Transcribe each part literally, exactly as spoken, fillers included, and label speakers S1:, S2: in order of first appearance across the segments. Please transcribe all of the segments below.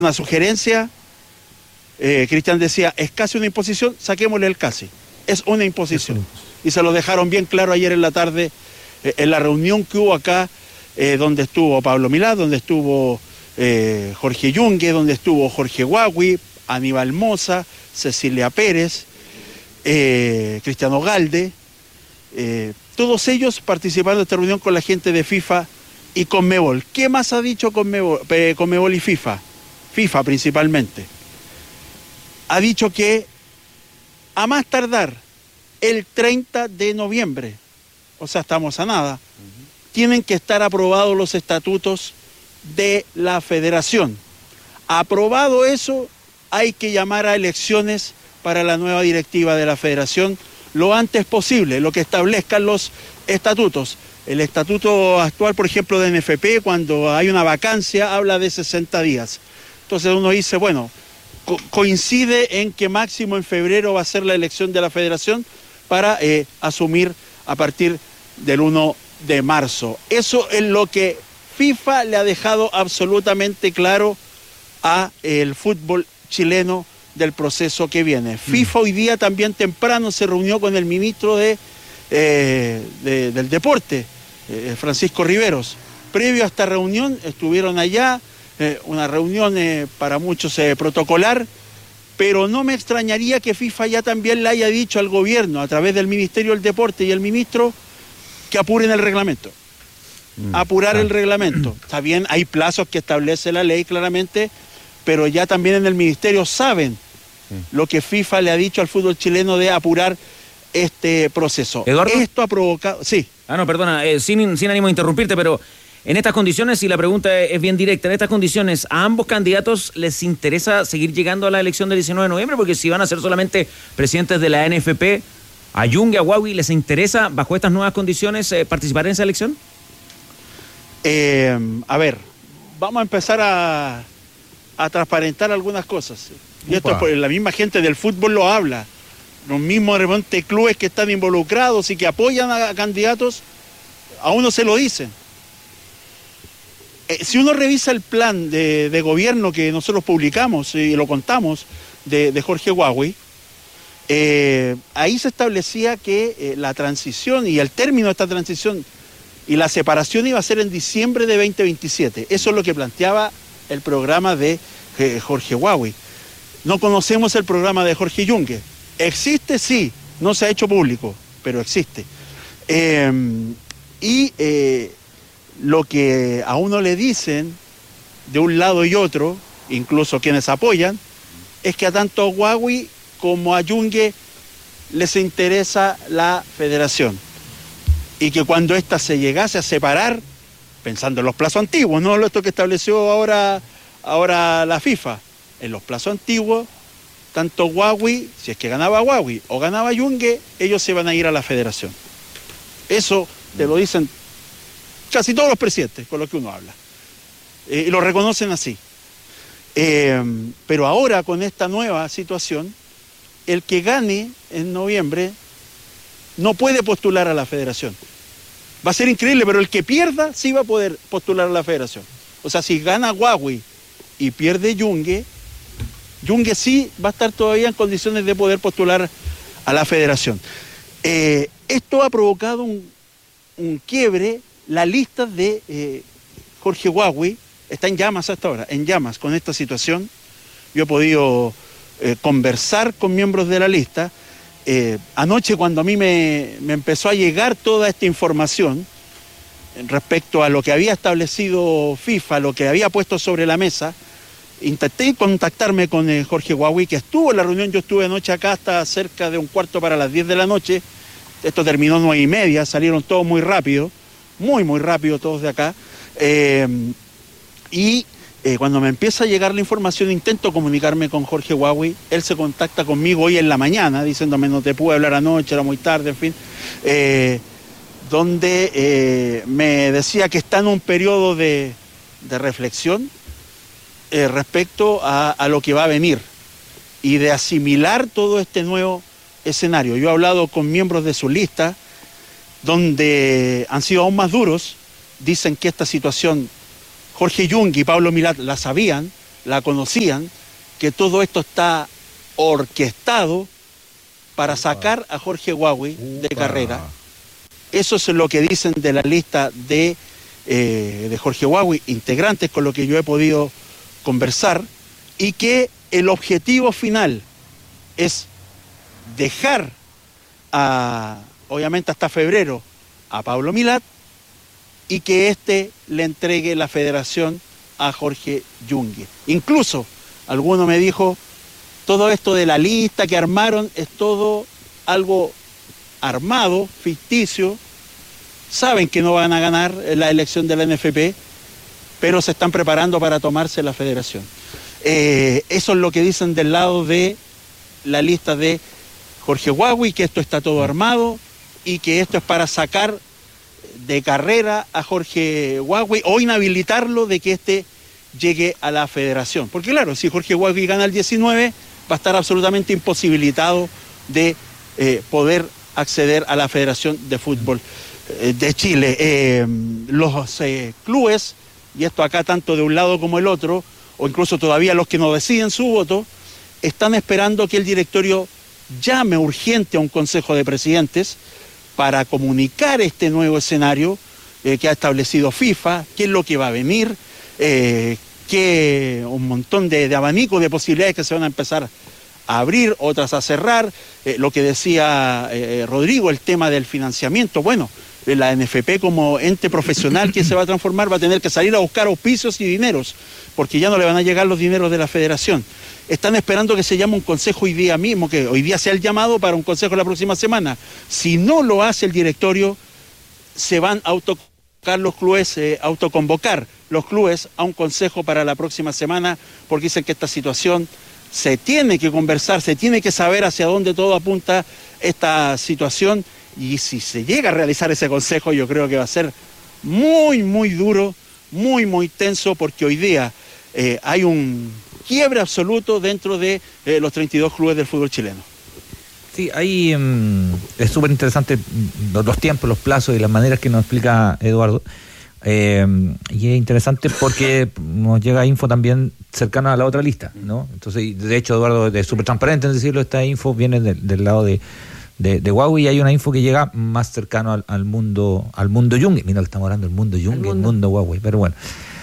S1: Una sugerencia, eh, Cristian decía, es casi una imposición, saquémosle el casi. Es una imposición. Es una... Y se lo dejaron bien claro ayer en la tarde, eh, en la reunión que hubo acá, eh, donde estuvo Pablo Milad, donde estuvo eh, Jorge Yungue, donde estuvo Jorge Guagui, Aníbal Moza, Cecilia Pérez, eh, Cristiano Galde, eh, todos ellos participando de esta reunión con la gente de FIFA y Conmebol. ¿Qué más ha dicho Conmebol, eh, Conmebol y FIFA? FIFA principalmente. Ha dicho que a más tardar el treinta de noviembre, o sea, estamos a nada, uh-huh. tienen que estar aprobados los estatutos de la federación. Aprobado eso, hay que llamar a elecciones para la nueva directiva de la federación lo antes posible, lo que establezcan los estatutos. El estatuto actual, por ejemplo, de N F P, cuando hay una vacancia, habla de sesenta días. Entonces uno dice, bueno, co- coincide en que máximo en febrero va a ser la elección de la federación para eh, asumir a partir del primero de marzo. Eso es lo que FIFA le ha dejado absolutamente claro a el fútbol chileno del proceso que viene. Mm. FIFA hoy día también temprano se reunió con el ministro de, eh, de, del deporte, eh, Francisco Riveros. Previo a esta reunión estuvieron allá, eh, una reunión eh, para muchos eh, protocolar, pero no me extrañaría que FIFA ya también le haya dicho al gobierno, a través del Ministerio del Deporte y el ministro, que apuren el reglamento. Mm. Apurar ah. el reglamento. Está bien, hay plazos que establece la ley claramente, pero ya también en el ministerio saben sí. lo que FIFA le ha dicho al fútbol chileno de apurar este proceso.
S2: Eduardo.
S1: Esto ha provocado... Sí.
S2: Ah, no, perdona, eh, sin, sin ánimo de interrumpirte, pero en estas condiciones, y la pregunta es bien directa, en estas condiciones, ¿a ambos candidatos les interesa seguir llegando a la elección del diecinueve de noviembre? Porque si van a ser solamente presidentes de la N F P, ¿a Yungue, a Guagui, les interesa, bajo estas nuevas condiciones, eh, participar en esa elección?
S1: Eh, a ver, vamos a empezar a... a transparentar algunas cosas. Y esto pues, la misma gente del fútbol lo habla. Los mismos de repente clubes que están involucrados y que apoyan a, a candidatos, a uno se lo dicen. Eh, si uno revisa el plan de, de gobierno que nosotros publicamos y lo contamos de, de Jorge Guagui, eh, ahí se establecía que eh, la transición y el término de esta transición y la separación iba a ser en diciembre de veinte veintisiete. Eso es lo que planteaba el programa de eh, Jorge Guagui. No conocemos el programa de Jorge Yungue. Existe, sí, no se ha hecho público, pero existe. Eh, y eh, lo que a uno le dicen de un lado y otro, incluso quienes apoyan, es que a tanto a Guagui como a Yungue les interesa la federación. Y que cuando ésta se llegase a separar, pensando en los plazos antiguos, no esto que estableció ahora, ahora la FIFA, en los plazos antiguos, tanto Guagui, si es que ganaba Guagui o ganaba Yungue, ellos se van a ir a la federación. Eso te lo dicen casi todos los presidentes con los que uno habla. Eh, y lo reconocen así. Eh, pero ahora, con esta nueva situación, el que gane en noviembre no puede postular a la federación. Va a ser increíble, pero el que pierda sí va a poder postular a la federación. O sea, si gana Guagui y pierde Yungue, Yungue sí va a estar todavía en condiciones de poder postular a la federación. Eh, esto ha provocado un, un quiebre. La lista de eh, Jorge Guagui está en llamas hasta ahora, en llamas con esta situación. Yo he podido eh, conversar con miembros de la lista. Eh, anoche, cuando a mí me, me empezó a llegar toda esta información respecto a lo que había establecido FIFA, lo que había puesto sobre la mesa, intenté contactarme con eh, Jorge Guagui, que estuvo en la reunión. Yo estuve anoche acá hasta cerca de un cuarto para las diez de la noche. Esto terminó nueve y media, salieron todos muy rápido, muy, muy rápido todos de acá. Eh, y eh, cuando me empieza a llegar la información, intento comunicarme con Jorge Guagui. Él se contacta conmigo hoy en la mañana, diciéndome no te pude hablar anoche, era muy tarde, en fin. Eh, donde eh, me decía que está en un periodo de, de reflexión eh, respecto a, a lo que va a venir y de asimilar todo este nuevo escenario. Yo he hablado con miembros de su lista, donde han sido aún más duros. Dicen que esta situación Jorge Yungue y Pablo Milad la sabían, la conocían, que todo esto está orquestado para sacar a Jorge Huawei de carrera. Eso es lo que dicen de la lista de, eh, de Jorge Huawei, integrantes con lo que yo he podido conversar, y que el objetivo final es dejar, a, obviamente hasta febrero, a Pablo Milat, y que éste le entregue la federación a Jorge Yungue. Incluso, alguno me dijo, todo esto de la lista que armaron es todo algo armado, ficticio, saben que no van a ganar la elección de la N F P, pero se están preparando para tomarse la federación. Eh, eso es lo que dicen del lado de la lista de Jorge Huawei, que esto está todo armado y que esto es para sacar de carrera a Jorge Huawei o inhabilitarlo de que éste llegue a la federación. Porque claro, si Jorge Huawei gana el diecinueve, va a estar absolutamente imposibilitado de eh, poder acceder a la Federación de Fútbol eh, de Chile. Eh, los eh, clubes, y esto acá tanto de un lado como el otro, o incluso todavía los que no deciden su voto, están esperando que el directorio llame urgente a un consejo de presidentes para comunicar este nuevo escenario eh, que ha establecido FIFA, qué es lo que va a venir, eh, que un montón de, de abanico de posibilidades que se van a empezar a abrir, otras a cerrar, eh, lo que decía eh, Rodrigo, el tema del financiamiento. Bueno, la N F P como ente profesional que se va a transformar va a tener que salir a buscar auspicios y dineros, porque ya no le van a llegar los dineros de la federación. Están esperando que se llame un consejo hoy día mismo, que hoy día sea el llamado para un consejo la próxima semana. Si no lo hace el directorio, se van a autoconvocar los clubes, eh, autoconvocar los clubes a un consejo para la próxima semana, porque dicen que esta situación se tiene que conversar, se tiene que saber hacia dónde todo apunta esta situación, y si se llega a realizar ese consejo, yo creo que va a ser muy, muy duro, muy, muy tenso, porque hoy día eh, hay un quiebre absoluto dentro de eh, los treinta y dos clubes del fútbol chileno.
S3: Sí, ahí um, es súper interesante los, los tiempos, los plazos y las maneras que nos explica Eduardo. Eh, y es interesante porque nos llega info también cercana a la otra lista, ¿no? Entonces, de hecho, Eduardo es súper transparente en decirlo, esta info viene de, del lado de, de, de Huawei, y hay una info que llega más cercano al, al mundo al mundo Yungue. Mira que estamos hablando del mundo Yungue, el mundo, el mundo Huawei, pero bueno.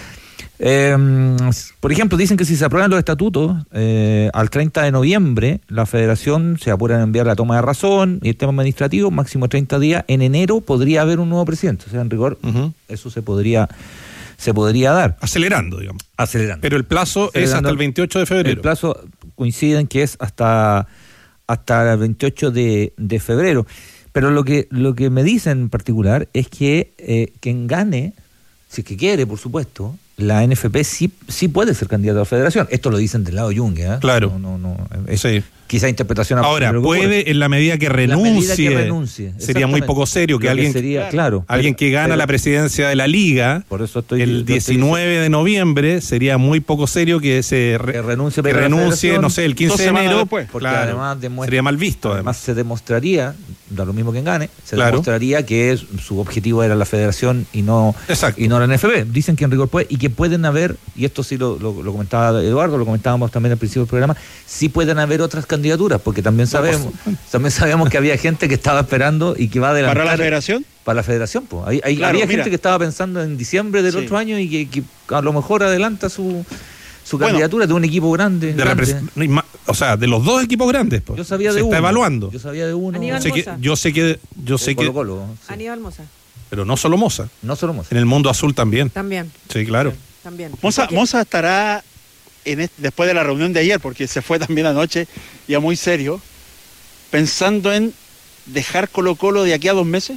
S3: Eh, por ejemplo, dicen que si se aprueban los estatutos eh, al treinta de noviembre, la federación se apura en enviar la toma de razón y el tema administrativo, máximo treinta días. En enero podría haber un nuevo presidente, o sea, en rigor, uh-huh. eso se podría se podría dar.
S4: Acelerando, digamos.
S3: Acelerando.
S4: Pero el plazo Acelerando, es hasta el veintiocho de febrero.
S3: El plazo coincide en que es hasta, hasta el veintiocho de, de febrero. Pero lo que, lo que me dicen en particular es que eh, quien gane, si es que quiere, por supuesto, la N F P sí, sí puede ser candidato a la federación. Esto lo dicen del lado Yungue, ¿eh?
S4: Claro.
S3: No, no, no. Es,
S4: sí.
S3: Quizá interpretación.
S4: Ahora, puede, en la medida que renuncie, medida que renuncie sería muy poco serio que lo alguien, que sería, claro, alguien que gana pero, la presidencia de la Liga,
S3: por eso estoy,
S4: el diecinueve de noviembre, sería muy poco serio que se re, que renuncie, que renuncie no sé, el quince de enero,
S3: después, porque claro, además demuestra,
S4: sería mal visto.
S3: Además, además se demostraría, da lo mismo que gane, se claro. demostraría que es, su objetivo era la federación y no, y no la N F P. Dicen que en rigor puede, y que pueden haber, y esto sí lo, lo, lo comentaba Eduardo, lo comentábamos también al principio del programa, sí pueden haber otras candidaturas, porque también sabemos, también sabemos que había gente que estaba esperando y que va a adelantar.
S1: ¿Para la federación?
S3: Para la federación, pues. Hay, hay, claro, había mira. gente que estaba pensando en diciembre del sí. otro año y que, que a lo mejor adelanta su, su bueno, candidatura de un equipo grande.
S4: De grande. Repres- o sea, de los dos equipos grandes, pues.
S3: Yo sabía de
S4: Se
S3: uno.
S4: está evaluando.
S3: Yo sabía de uno.
S4: Yo sé que, yo sé que, yo sé que
S3: Colo -Colo, sí.
S5: Aníbal Mosa.
S4: Pero no solo Mosa.
S3: No solo Mosa.
S4: En el mundo azul también.
S5: También.
S4: Sí, claro.
S5: También.
S1: Mosa, Mosa estará en este, después de la reunión de ayer, porque se fue también anoche, ya muy serio, pensando en dejar Colo Colo de aquí a dos meses.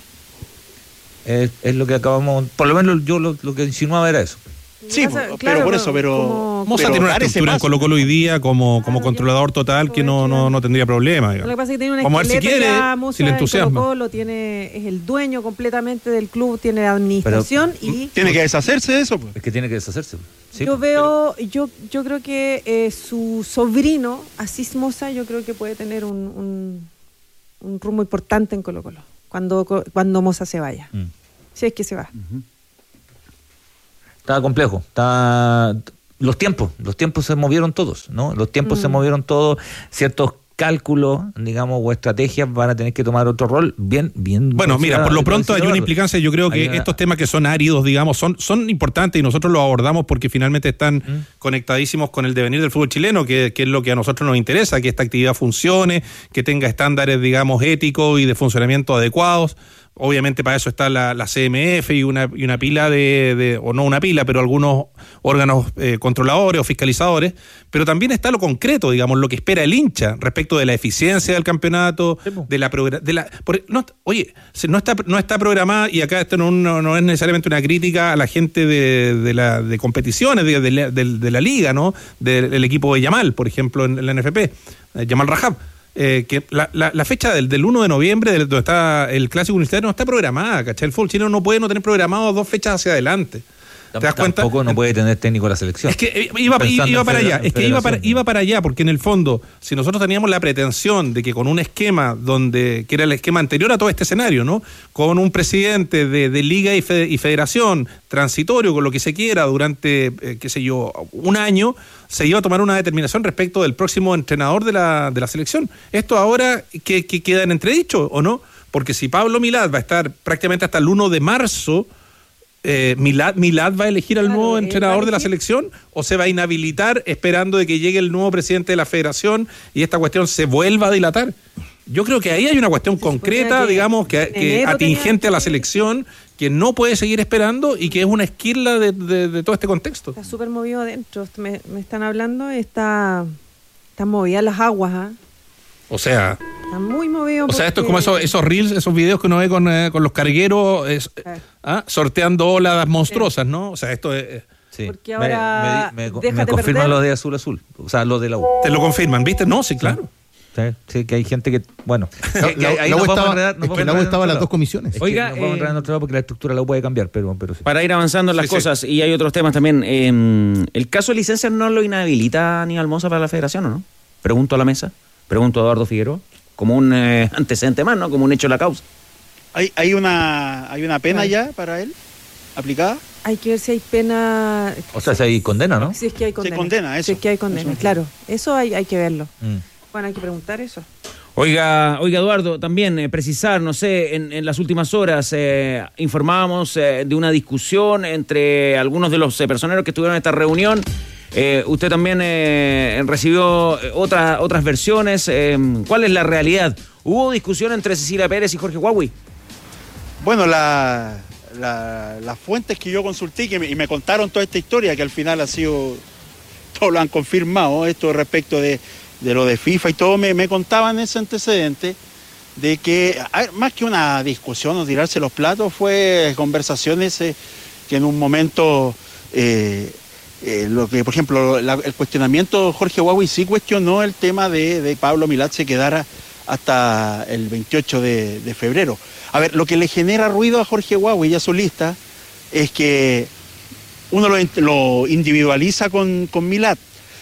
S3: Es, es lo que acabamos, por lo menos yo lo, lo que insinuaba era eso.
S1: Sí, claro, pero por eso, pero
S4: como, Mosa pero tiene una estructura en Colo Colo hoy día como, como claro, controlador total que no, no, no tendría problema.
S5: Lo que pasa es que tiene una
S4: como él si quiere, si le entusiasma.
S5: Colo Colo tiene, es el dueño completamente del club, tiene administración pero, y...
S1: Tiene que deshacerse de eso. Pues.
S3: Es que tiene que deshacerse.
S5: Sí, yo veo, pero... yo yo creo que eh, su sobrino, Asís Mosa, yo creo que puede tener un, un, un rumbo importante en Colo Colo, cuando, cuando Mosa se vaya. Mm. Si es que se va.
S3: Uh-huh. Está complejo, está los tiempos, los tiempos se movieron todos, ¿no? Los tiempos mm. se movieron todos, ciertos cálculos, digamos, o estrategias van a tener que tomar otro rol bien, bien.
S4: Bueno, mira, por lo pronto hay una implicancia, yo creo que una... estos temas que son áridos, digamos, son, son importantes y nosotros los abordamos porque finalmente están ¿Mm? conectadísimos con el devenir del fútbol chileno, que, que es lo que a nosotros nos interesa, que esta actividad funcione, que tenga estándares, digamos, éticos y de funcionamiento adecuados. Obviamente para eso está la, la C M F y una, y una pila de, de, o no una pila, pero algunos órganos eh, controladores o fiscalizadores, pero también está lo concreto, digamos, lo que espera el hincha respecto de la eficiencia del campeonato, de la... De la por, no, oye, no está, no está programada, y acá esto no, no, no es necesariamente una crítica a la gente de, de, la, de competiciones, de, de, de, de la liga, ¿no? Del, del equipo de Yamal, por ejemplo, en, en la N F P, eh, Yamal Rajab. Eh, que la, la, la fecha del, del uno de noviembre, donde está el clásico universitario, no está programada, ¿cachai? El fútbol chileno no puede no tener programado dos fechas hacia adelante. ¿Te das cuenta?
S3: Tampoco no puede tener técnico la selección.
S4: Es que iba, iba, iba para allá, es que iba para, iba para allá, porque en el fondo, si nosotros teníamos la pretensión de que con un esquema donde, que era el esquema anterior a todo este escenario, ¿no? Con un presidente de, de liga y, fe, y federación transitorio, con lo que se quiera, durante, eh, qué sé yo, un año, se iba a tomar una determinación respecto del próximo entrenador de la, de la selección. Esto ahora que, que queda en entredicho, ¿o no? Porque si Pablo Milad va a estar prácticamente hasta el uno de marzo, Eh, Milad, ¿Milad va a elegir al claro, nuevo entrenador de la selección o se va a inhabilitar esperando de que llegue el nuevo presidente de la federación y esta cuestión se vuelva a dilatar? Yo creo que ahí hay una cuestión concreta, que, digamos, que, que atingente a la selección, que no puede seguir esperando y que es una esquirla de, de, de todo este contexto.
S5: Está súper movido adentro, me, me están hablando, está, están movidas las aguas, ¿ah? ¿eh?
S4: O sea...
S5: Está muy movido.
S4: O
S5: porque...
S4: sea, esto es como esos, esos reels, esos videos que uno ve con, eh, con los cargueros es, eh. ¿ah? sorteando olas monstruosas, ¿no? O sea, esto es...
S3: Sí.
S5: Porque ahora
S3: me, me, me, me confirman lo de Azul Azul, o sea, lo de la U.
S4: ¿Te lo confirman, viste? No, sí, claro.
S3: Sí, sí, que hay gente que, bueno,
S6: la,
S3: que ahí
S6: la,
S3: no
S6: la
S3: podemos
S6: estaba,
S3: enredar, no
S6: es que la U estaba en las dos comisiones.
S2: Es Oiga,
S3: no podemos entrar en otro lado porque la estructura de la U puede cambiar, pero, pero sí.
S2: Para ir avanzando en las sí, cosas, sí. Y hay otros temas también, eh, ¿el caso de licencias no lo inhabilita a Aníbal Mosa para la federación o no? Pregunto a la mesa, pregunto a Eduardo Figueroa, como un eh, antecedente más, ¿no? Como un hecho de la causa.
S1: ¿Hay, hay, una, ¿Hay una pena ya para él aplicada?
S5: Hay que ver si hay pena...
S3: O sea, si hay condena, ¿no?
S5: Si es que hay condena.
S1: Se condena, eso.
S5: Si es que hay condena, eso. Claro. Eso hay, hay que verlo.
S3: Mm.
S5: Bueno, hay que preguntar eso.
S2: Oiga, oiga Eduardo, también eh, precisar, no sé, en, en las últimas horas eh, informábamos eh, de una discusión entre algunos de los eh, personeros que estuvieron en esta reunión. Eh, usted también eh, recibió otra, otras versiones. Eh, ¿Cuál es la realidad? ¿Hubo discusión entre Cecilia Pérez y Jorge Huawei?
S1: Bueno, la, la, las fuentes que yo consulté que me, y me contaron toda esta historia, que al final ha sido, todos lo han confirmado, esto respecto de, de lo de FIFA y todo, me, me contaban ese antecedente de que, ver, más que una discusión o tirarse los platos, fue conversaciones eh, que en un momento... Eh, Eh, lo que, por ejemplo, la, el cuestionamiento, Jorge Huawei sí cuestionó el tema de, de Pablo Milad se quedara hasta el veintiocho de, de febrero. A ver, lo que le genera ruido a Jorge Huawei y a su lista es que uno lo, lo individualiza con, con Milad,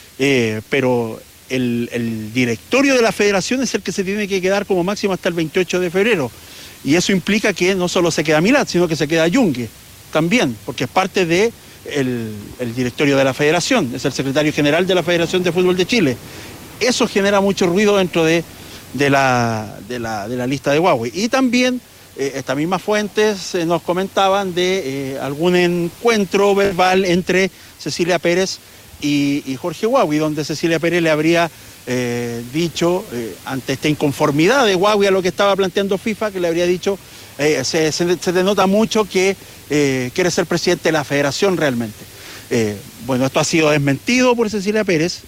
S1: eh, pero el, el directorio de la federación es el que se tiene que quedar como máximo hasta el veintiocho de febrero. Y eso implica que no solo se queda Milad, sino que se queda Yungue también, porque es parte de El, el directorio de la federación, es el secretario general de la Federación de Fútbol de Chile. Eso genera mucho ruido dentro de, de, la, de, la, de la lista de Huawei. Y también eh, estas mismas fuentes eh, nos comentaban de eh, algún encuentro verbal entre Cecilia Pérez y, y Jorge Huawei, donde Cecilia Pérez le habría eh, dicho, eh, ante esta inconformidad de Huawei a lo que estaba planteando FIFA, que le habría dicho, eh, se, se, se denota mucho que Eh, quiere ser presidente de la federación realmente. Eh, bueno, esto ha sido desmentido por Cecilia Pérez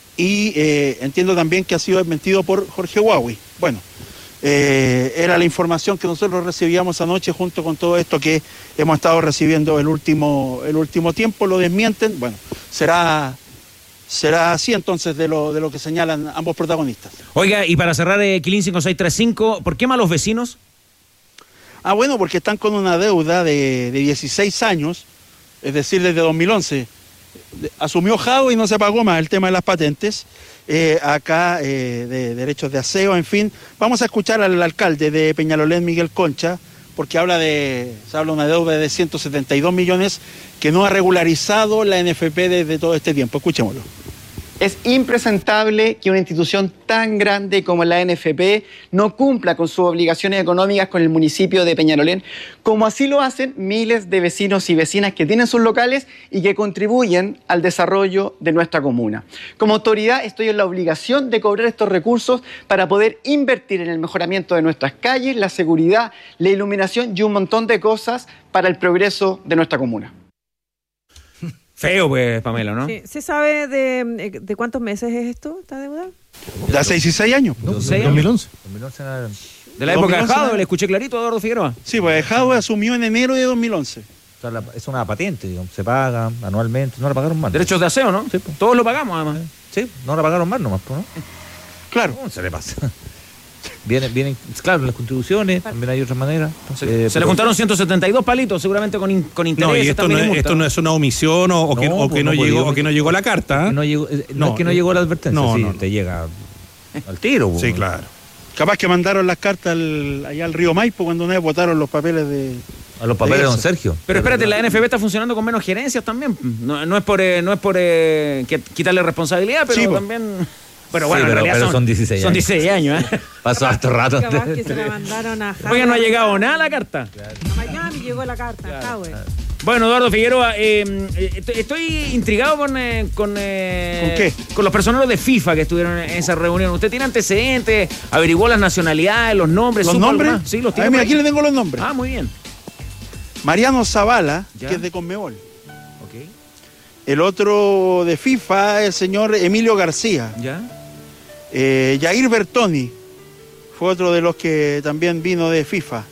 S1: y eh, entiendo también que ha sido desmentido por Jorge Huawei. Bueno, eh, era la información que nosotros recibíamos anoche junto con todo esto que hemos estado recibiendo el último, el último tiempo, lo desmienten. Bueno, será... Será así entonces de lo, de lo que señalan ambos protagonistas.
S2: Oiga, y para cerrar, eh, Quilín cinco seis tres cinco, ¿por qué malos vecinos?
S1: Ah, bueno, porque están con una deuda de, de dieciséis años, es decir, desde dos mil once. Asumió Jado y no se pagó más el tema de las patentes, eh, acá eh, de derechos de aseo, en fin. Vamos a escuchar al alcalde de Peñalolén, Miguel Concha, porque habla de, se habla de una deuda de ciento setenta y dos millones que no ha regularizado la N F P desde todo este tiempo. Escuchémoslo.
S6: Es impresentable que una institución tan grande como la N F P no cumpla con sus obligaciones económicas con el municipio de Peñalolén, como así lo hacen miles de vecinos y vecinas que tienen sus locales y que contribuyen al desarrollo de nuestra comuna. Como autoridad estoy en la obligación de cobrar estos recursos para poder invertir en el mejoramiento de nuestras calles, la seguridad, la iluminación y un montón de cosas para el progreso de nuestra comuna.
S2: Feo, pues, Pamela, ¿no?
S5: Sí. ¿Se sabe de, de cuántos meses es esto, esta deuda?
S1: Ya seis y seis años.
S3: No,
S2: ¿Seis?
S3: dos mil once. dos mil once era-
S2: De la época de
S1: dos mil once,
S2: Jado,
S1: ¿no?
S2: le escuché clarito a Eduardo Figueroa.
S1: Sí, pues Jadwe asumió en enero de dos mil once.
S3: o sea, la- es una patente, digamos, se paga anualmente, no la pagaron más.
S2: Derechos de aseo, ¿no?
S3: Sí, pues.
S2: Todos lo pagamos, además.
S3: Sí, no la pagaron más nomás, pues, ¿no?
S1: Claro.
S3: ¿Cómo se le pasa? Vienen, vienen, claro, las contribuciones, también hay otras maneras.
S2: Se,
S3: Eh,
S2: se le
S3: pero-
S2: juntaron ciento setenta y dos palitos, seguramente con, in- con intereses.
S4: No, y esto no,
S2: también y
S4: es,
S2: multa.
S4: esto no es una omisión o, o que,
S3: No,
S4: o que
S3: pues
S4: no,
S3: no
S4: llegó,
S3: podía-
S4: o que no llegó la carta. ¿eh?
S3: No, llegó, eh, no,
S4: No,
S3: es que no
S4: eh,
S3: llegó la advertencia,
S4: no,
S3: sí,
S4: no, no.
S3: te llega al tiro. pues.
S4: Sí, claro.
S1: Capaz que mandaron las cartas al- allá al río Maipo cuando una vez votaron los papeles de...
S3: A los papeles de don
S1: Eso.
S3: Sergio.
S2: Pero espérate, la N F B está funcionando con menos gerencias también. No, no es por, eh, no es por eh, que- quitarle responsabilidad, pero
S1: Sí, po.
S2: también... Pero bueno,
S3: Sí,
S2: en
S3: pero-
S2: realidad
S3: pero
S2: son,
S3: son dieciséis
S2: Son
S3: años.
S2: dieciséis años, ¿eh?
S3: Pasó harto rato.
S5: Capaz que se la mandaron a Jadwe.
S2: Oiga, no ha llegado nada la carta.
S5: A Miami llegó la carta, Jadwe.
S2: Bueno, Eduardo Figueroa, eh, eh, estoy, estoy intrigado con, eh, con, eh,
S1: ¿Con qué?
S2: con los personeros de FIFA que estuvieron en esa reunión. ¿Usted tiene antecedentes? ¿Averiguó las nacionalidades, los nombres?
S1: ¿Los
S2: supo algo
S1: nombres?
S2: más? Sí, los
S1: A
S2: tiene.
S1: ver, mira,
S2: por
S1: aquí
S2: ahí.
S1: le tengo los nombres.
S2: Ah, muy bien.
S1: Mariano Zavala,
S2: Ya.
S1: que es de Conmebol.
S2: Ok.
S1: El otro de FIFA, el señor Emilio García.
S2: ¿Ya?
S1: Eh, Jair Bertoni fue otro de los que también vino de FIFA.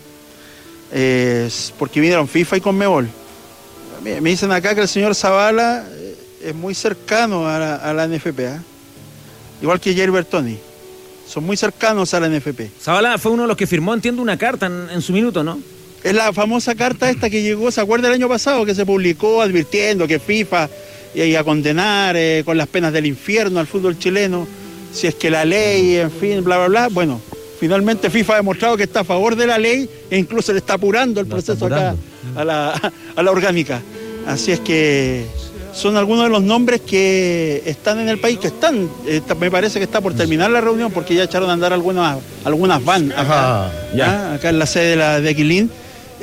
S1: Eh, es porque vinieron FIFA y Conmebol. Me, me dicen acá que el señor Zavala eh, es muy cercano a la, a la N F P, ¿eh? Igual que Jair Bertoni. Son muy cercanos a la N F P.
S2: Zavala fue uno de los que firmó, entiendo, una carta en, en su minuto, ¿no?
S1: Es la famosa carta esta que llegó, ¿se acuerda el año pasado? Que se publicó advirtiendo que FIFA iba a condenar eh, con las penas del infierno al fútbol chileno, si es que la ley, en fin, bla, bla, bla. Bueno, finalmente FIFA ha demostrado que está a favor de la ley e incluso le está apurando el
S3: Lo está
S1: proceso acá
S3: apurando.
S1: a la, a la orgánica. Así es que son algunos de los nombres que están en el país, que están, eh, me parece que está por terminar la reunión porque ya echaron a andar algunas, algunas van acá, ya, acá en la sede de, la, de Quilín.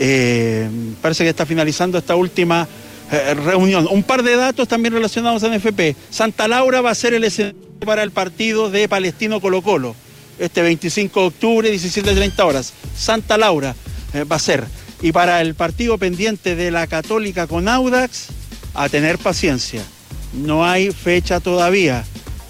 S1: Eh, parece que está finalizando esta última eh, reunión. Un par de datos también relacionados a N F P. Santa Laura va a ser el escenario para el partido de Palestino Colo Colo, este veinticinco de octubre, diecisiete treinta horas. Santa Laura eh, va a ser. Y para el partido pendiente de la Católica con Audax, a tener paciencia. No hay fecha todavía.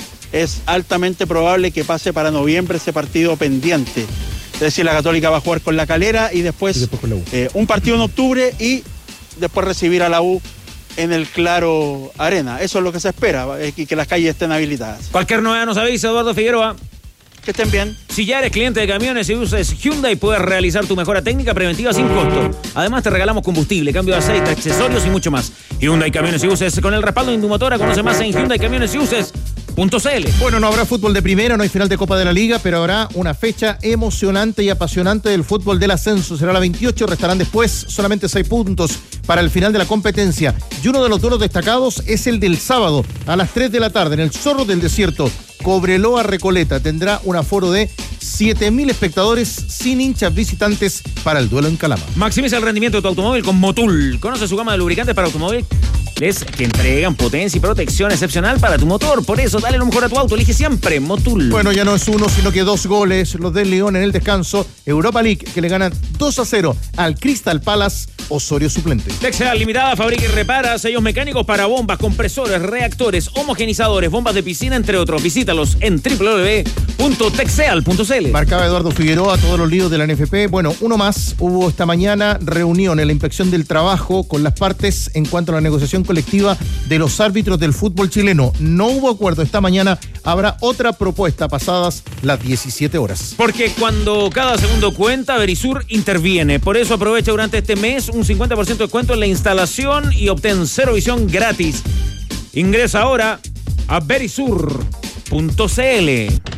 S1: Es altamente probable que pase para noviembre ese partido pendiente. Es decir, la Católica va a jugar con la Calera y después,
S3: Y después con la U.
S1: eh, un partido en octubre y después recibir a la U en el Claro Arena. Eso es lo que se espera, eh, que, que las calles estén habilitadas.
S2: Cualquier novedad nos avisa, Eduardo Figueroa.
S1: Que estén bien.
S2: Si ya eres cliente de camiones y usas Hyundai, puedes realizar tu mejora técnica preventiva sin costo. Además, te regalamos combustible, cambio de aceite, accesorios y mucho más. Hyundai Camiones y Uses, con el respaldo de Indumotora. Conoce más en Hyundai Camiones y Uses punto c l.
S7: Bueno, no habrá fútbol de primera, no hay final de Copa de la Liga, pero habrá una fecha emocionante y apasionante del fútbol del ascenso. Será la veintiocho, restarán después solamente seis puntos para el final de la competencia. Y uno de los duelos destacados es el del sábado, a las tres de la tarde, en el Zorro del Desierto. Cobreloa Recoleta tendrá un aforo de siete mil espectadores sin hinchas visitantes para el duelo en Calama.
S2: Maximiza el rendimiento de tu automóvil con Motul. Conoce su gama de lubricantes para automóvil que entregan potencia y protección excepcional para tu motor. Por eso, dale lo mejor a tu auto. Elige siempre Motul.
S7: Bueno, ya no es uno, sino que dos goles. Los del León en el descanso. Europa League, que le ganan dos a cero al Crystal Palace, Osorio suplente.
S2: Texel Limitada fabrica y repara sellos mecánicos para bombas, compresores, reactores, homogenizadores, bombas de piscina, entre otros. Visítalos en doble u doble u doble u punto texeal punto c l.
S7: Marcaba Eduardo Figueroa todos los líos de la N F P. Bueno, uno más. Hubo esta mañana reunión en la inspección del trabajo con las partes en cuanto a la negociación colectiva de los árbitros del fútbol chileno. No hubo acuerdo. Esta mañana habrá otra propuesta pasadas las diecisiete horas.
S2: Porque cuando cada segundo cuenta, Verisur interviene. Por eso aprovecha durante este mes un cincuenta por ciento de descuento en la instalación y obtén cero visión gratis. Ingresa ahora a verisur punto c l.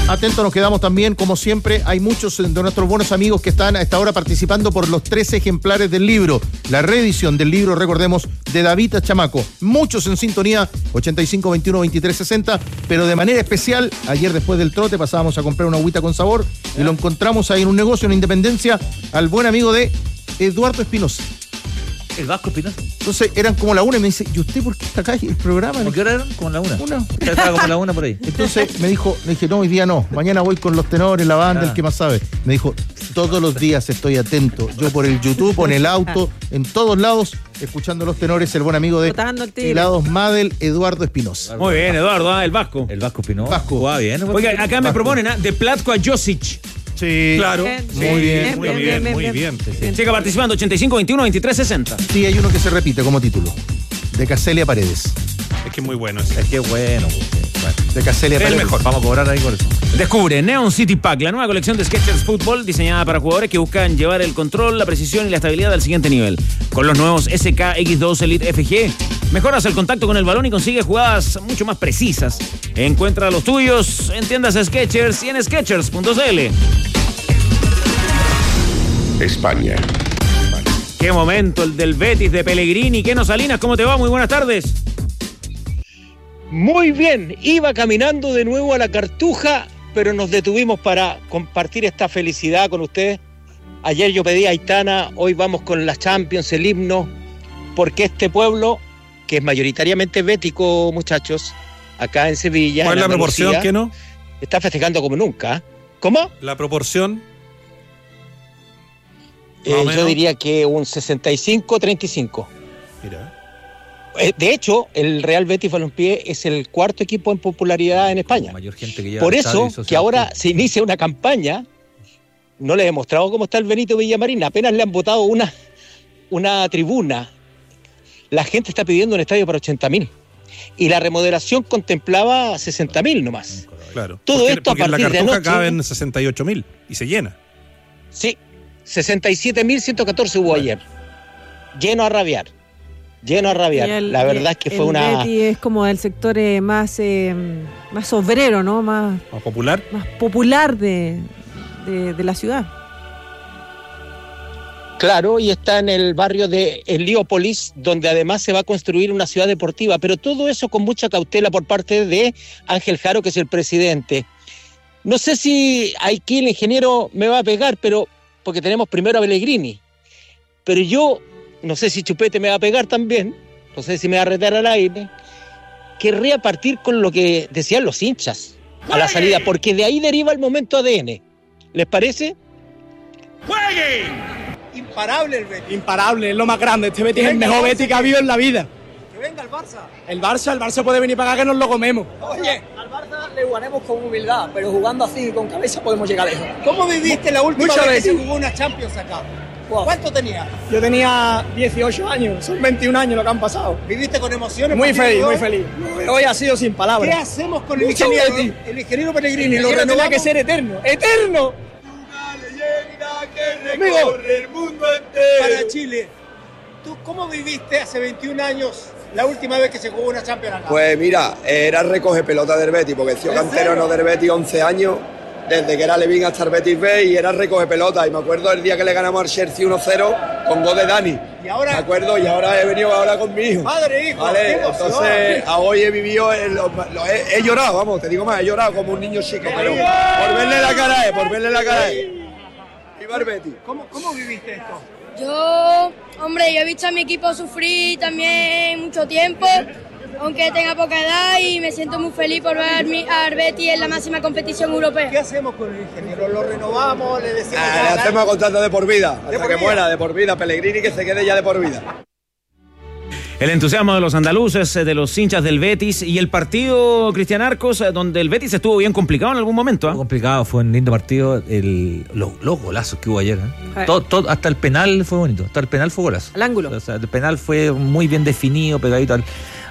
S7: Atentos nos quedamos también, como siempre, hay muchos de nuestros buenos amigos que están a esta hora participando por los tres ejemplares del libro, la reedición del libro, recordemos, de David Chamaco. Muchos en sintonía, ochenta y cinco, veintiuno, veintitrés, sesenta, pero de manera especial, ayer después del trote pasábamos a comprar una agüita con sabor y lo encontramos ahí en un negocio en Independencia al buen amigo de Eduardo Espinosa.
S3: ¿El Vasco Espinosa?
S7: Entonces eran como la una y me dice, ¿y usted por qué está acá en el programa?
S3: ¿Por qué hora eran? Como la una.
S7: Una.
S3: Estaba como la una por ahí.
S7: Entonces me dijo, le dije, no, hoy día no, mañana voy con los tenores, la banda, ah. el que más sabe. Me dijo, todos los días estoy atento, yo por el YouTube, en el auto, en todos lados, escuchando los tenores, el buen amigo de Helados Madel, Eduardo Espinosa.
S2: Muy bien, Eduardo, ¿eh? el Vasco.
S3: El Vasco Espinosa.
S7: Vasco.
S3: Va bien.
S2: Oiga, acá me proponen, ¿eh? de Platko a Josic.
S7: Sí,
S4: claro.
S5: Bien,
S7: muy bien,
S4: muy bien, bien, muy bien.
S7: Sí, sí.
S2: Siga participando, ochenta y cinco, veintiuno, veintitrés, sesenta.
S7: Sí, hay uno que se repite como título. De Caselia Paredes.
S4: Es que es muy bueno ese.
S3: Es que bueno. bueno.
S7: De Caselia
S2: El
S7: Paredes.
S2: mejor.
S3: Vamos a cobrar ahí por eso.
S2: Descubre Neon City Pack, la nueva colección de Skechers Fútbol diseñada para jugadores que buscan llevar el control, la precisión y la estabilidad al siguiente nivel. Con los nuevos S K X dos Elite F G, mejoras el contacto con el balón y consigues jugadas mucho más precisas. Encuentra los tuyos en tiendas Skechers y en skechers punto c l.
S8: España.
S2: Qué momento el del Betis de Pellegrini. Keno Salinas, ¿cómo te va? Muy buenas tardes.
S9: Muy bien, iba caminando de nuevo a la Cartuja, pero nos detuvimos para compartir esta felicidad con ustedes. Ayer yo pedí a Aitana, hoy vamos con la Champions, el himno, porque este pueblo, que es mayoritariamente bético, muchachos, acá en Sevilla.
S4: ¿Cuál es la
S9: Andalucía,
S4: proporción, que no?
S9: Está festejando como nunca. ¿Cómo?
S4: La proporción.
S9: Eh, yo diría que un sesenta y cinco treinta y cinco.
S4: Mira.
S9: De hecho, el Real Betis Balompié es el cuarto equipo en popularidad en España.
S3: Mayor gente que lleva
S9: Por
S3: al
S9: eso,
S3: estadio,
S9: que ahora se inicia una campaña, no les he mostrado cómo está el Benito Villamarín, apenas le han votado una, una tribuna. La gente está pidiendo un estadio para ochenta mil. Y la remodelación contemplaba sesenta mil nomás.
S4: Claro.
S9: Todo
S4: porque,
S9: esto
S4: porque
S9: a partir
S4: en la
S9: de
S4: Cartuja
S9: anoche.
S4: caben sesenta y ocho mil y se llena.
S9: Sí, sesenta y siete mil ciento catorce hubo ayer. Lleno a rabiar. Lleno a rabiar.
S5: El,
S9: la verdad es que fue
S5: el
S9: una...
S5: Betis es como el sector eh, más, eh, más obrero, ¿no? Más,
S4: ¿Más popular?
S5: más popular de, de, de la ciudad.
S9: Claro, y está en el barrio de Heliópolis, donde además se va a construir una ciudad deportiva, pero todo eso con mucha cautela por parte de Ángel Jaro, que es el presidente. No sé si aquí el ingeniero me va a pegar, pero porque tenemos primero a Pellegrini, pero yo, no sé si Chupete me va a pegar también, no sé si me va a retar al aire, querría partir con lo que decían los hinchas a la salida, porque de ahí deriva el momento A D N. ¿Les parece?
S10: ¡Jueguen! Imparable el Betis. Imparable, es lo más grande. Este Betis es el mejor Betis que ha habido en la vida.
S11: Que venga el Barça.
S10: El Barça, el Barça puede venir para acá que nos lo comemos.
S11: Oye, al Barça le jugaremos con humildad, pero jugando así con cabeza podemos llegar lejos.
S10: ¿Cómo viviste la última
S11: Muchas
S10: vez
S11: veces.
S10: que se jugó una Champions acá?
S11: Wow.
S10: ¿Cuánto tenías?
S11: Yo tenía dieciocho años, son veintiún años lo que han pasado.
S10: ¿Viviste con emociones?
S11: Muy
S10: partido
S11: feliz,
S10: de
S11: muy
S10: hoy?
S11: feliz. Hoy ha sido sin palabras.
S10: ¿Qué hacemos con el
S11: Mucho
S10: ingeniero,
S11: Betis.
S10: el ingeniero Pellegrini?
S11: El
S10: ¿Lo
S11: ingeniero tenía
S10: renovamos?
S11: que ser eterno, eterno.
S10: Amigo, el mundo entero. Para Chile, ¿tú cómo viviste hace veintiún años la última vez que se jugó una Champions acá?
S12: Pues mira, era recoge pelota del Betis, porque he sido canterano del Betis once años, desde que era Levín hasta el Betis B, y era recoge pelota. Y me acuerdo el día que le ganamos al Chelsea uno cero con gol de Dani.
S10: ¿Y ahora?
S12: Me acuerdo, y ahora he venido ahora con mi hijo.
S10: Madre, hijo,
S12: vale,
S10: qué emoción.
S12: entonces a hoy he vivido, el- lo- lo- he, he llorado, vamos, te digo más, he llorado como un niño chico, pero por verle la cara a él, por verle la cara a él. Viva el Betis.
S10: ¿Cómo, ¿Cómo viviste esto?
S13: Yo, hombre, yo he visto a mi equipo sufrir también mucho tiempo, aunque tenga poca edad, y me siento muy feliz por ver mi- al Betis en la máxima competición europea.
S10: ¿Qué hacemos con el ingeniero? ¿Lo renovamos? ¿Le decimos
S12: Ah,
S10: que
S12: le
S10: haga-
S12: hacemos contrato de por vida, hasta
S10: por
S12: que
S10: vida?
S12: muera, de por vida. Pellegrini que se quede ya de por vida.
S2: El entusiasmo de los andaluces, eh, de los hinchas del Betis y el partido, Cristian Arcos, eh, donde el Betis estuvo bien complicado en algún momento. ¿eh?
S3: Fue complicado, fue un lindo partido. El, los, los golazos que hubo ayer. ¿eh?
S5: Sí.
S3: Todo, todo, hasta el penal fue bonito. Hasta el penal fue golazo.
S5: Al ángulo.
S3: O sea, el penal fue muy bien definido, pegadito al,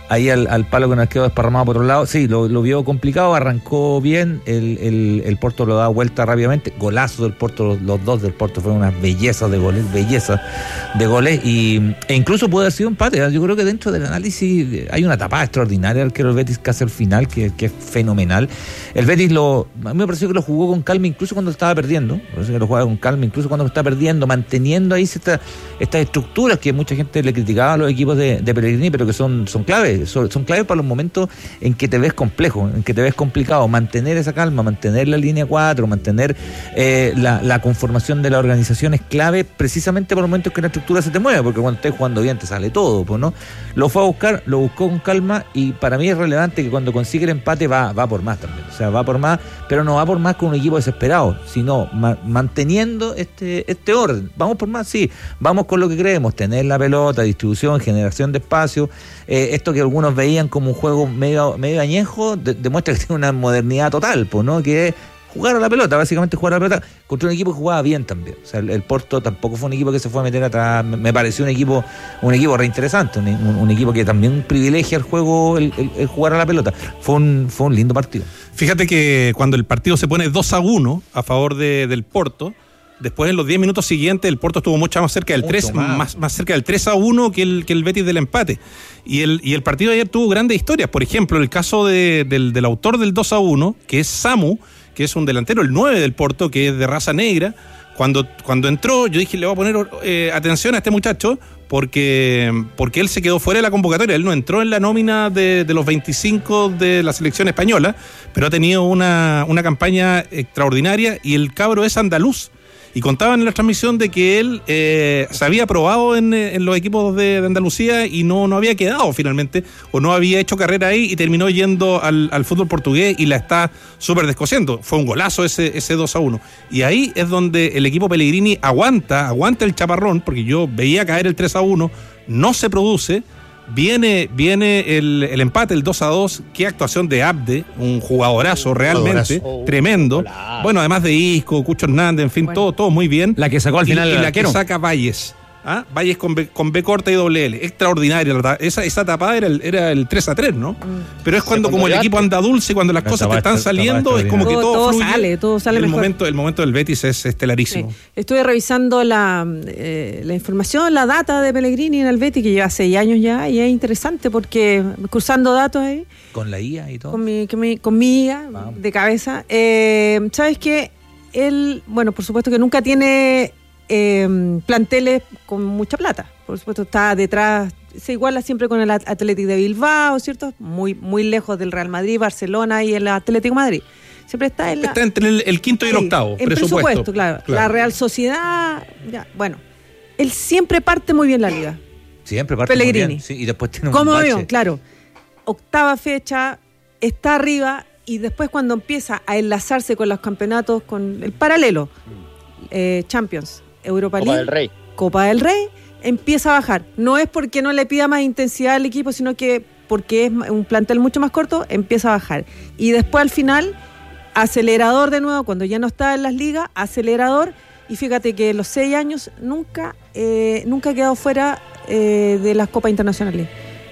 S3: ahí al, al palo con arquero desparramado por otro lado. Sí, lo, lo vio complicado, arrancó bien, el, el, el Porto lo da vuelta rápidamente, golazo del Porto, los, los dos del Porto fueron unas bellezas de goles, bellezas de goles, y, e incluso puede haber sido empate. Yo creo que dentro del análisis hay una tapada extraordinaria al que el Betis casi al final, que, que es fenomenal. El Betis lo, a mí me pareció que lo jugó con calma incluso cuando estaba perdiendo, me parece que lo jugaba con calma incluso cuando está perdiendo, manteniendo ahí esta, estas estructuras que mucha gente le criticaba a los equipos de, de Pellegrini, pero que son, son claves, son, son claves para los momentos en que te ves complejo, en que te ves complicado. Mantener esa calma, mantener la línea cuatro, mantener eh, la, la conformación de la organización es clave precisamente por los momentos que la estructura se te mueve, porque cuando estés jugando bien te sale todo, pues, ¿no? Lo fue a buscar, lo buscó con calma, y para mí es relevante que cuando consigue el empate va, va por más también, o sea, va por más, pero no va por más con un equipo desesperado, sino ma- manteniendo este, este orden. Vamos por más, sí, vamos con lo que creemos, tener la pelota, distribución, generación de espacio, eh, esto que algunos veían como un juego medio, medio añejo, de, demuestra que tiene una modernidad total, pues, ¿no? Que es jugar a la pelota, básicamente jugar a la pelota contra un equipo que jugaba bien también. O sea, el, el Porto tampoco fue un equipo que se fue a meter atrás, me, me pareció un equipo un equipo reinteresante, un, un, un equipo que también privilegia el juego, el, el, el jugar a la pelota. Fue un, fue un lindo partido.
S4: Fíjate que cuando el partido se pone dos a uno a favor de, del Porto, después en los diez minutos siguientes el Porto estuvo mucho más cerca del tres, más. Más, más cerca del tres a uno que el, que el Betis del empate. Y el, y el partido de ayer tuvo grandes historias. Por ejemplo, el caso de, del, del autor del dos a uno, que es Samu, que es un delantero, el nueve del Porto, que es de raza negra. Cuando, cuando entró, yo dije, le voy a poner eh, atención a este muchacho, porque, porque él se quedó fuera de la convocatoria. Él no entró en la nómina de, de los veinticinco de la selección española, pero ha tenido una, una campaña extraordinaria, y el cabro es andaluz. Y contaban en la transmisión de que él eh, se había probado en, en los equipos de, de Andalucía y no, no había quedado finalmente, o no había hecho carrera ahí, y terminó yendo al, al fútbol portugués y la está súper descosiendo. Fue un golazo ese, ese dos a uno. Y ahí es donde el equipo Pellegrini aguanta, aguanta el chaparrón, porque yo veía caer el tres a uno, no se produce. Viene, viene el, el empate, el dos a dos. Qué actuación de Abde, un jugadorazo realmente, jugadorazo. Tremendo. Hola. Bueno, además de Isco, Cucho Hernández, en fin, bueno. todo, todo muy bien.
S2: La que sacó al final
S4: y,
S2: el
S4: y la
S2: arquero.
S4: que saca Valles. ¿Ah? Valles con B, con B corta y doble L. Extraordinaria. Esa, esa tapada era el, era el tres a tres, ¿no? Mm. Pero es cuando, como el equipo anda dulce, cuando las cosas te están saliendo, es como que todo,
S5: todo
S4: fluye.
S5: sale, todo sale
S4: el
S5: mejor.
S4: Momento, el momento del Betis es estelarísimo.
S5: Sí. Estuve revisando la, eh, la información, la data de Pellegrini en el Betis, que lleva seis años ya, y es interesante porque cruzando datos ahí.
S3: Con la I A y todo.
S5: Con mi, con mi, con mi I A Vamos. de cabeza. Eh, ¿Sabes qué? Él, bueno, por supuesto que nunca tiene Eh, planteles con mucha plata, por supuesto está detrás, se iguala siempre con el Athletic de Bilbao, ¿cierto? Muy, muy lejos del Real Madrid, Barcelona y el Atlético de Madrid. Siempre está en la,
S4: está entre el, el quinto y el sí, octavo
S5: en
S4: presupuesto,
S5: presupuesto claro. claro. La Real Sociedad, ya, bueno, él siempre parte muy bien la liga.
S3: Siempre parte
S5: Pellegrini.
S3: muy bien, sí, y después tiene un
S5: ¿Cómo
S3: bache.
S5: veo? Claro, octava fecha, está arriba, y después cuando empieza a enlazarse con los campeonatos, con el paralelo, eh, Champions, Europa League,
S9: Copa del Rey.
S5: Copa del Rey, empieza a bajar. No es porque no le pida más intensidad al equipo, sino que porque es un plantel mucho más corto, empieza a bajar. Y después al final, acelerador de nuevo, cuando ya no está en las ligas, acelerador, y fíjate que en los seis años nunca, eh, nunca ha quedado fuera eh, de las copas internacionales.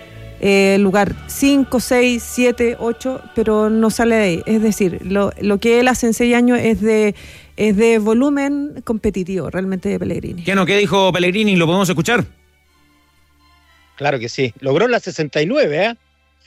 S5: Eh, lugar cinco, seis, siete, ocho, pero no sale de ahí. Es decir, lo, lo que él hace en seis años es de es de volumen competitivo, realmente, de Pellegrini.
S2: ¿Qué no? ¿Qué dijo Pellegrini? ¿Lo podemos escuchar?
S9: Claro que sí. Logró la sesenta y nueve, ¿eh?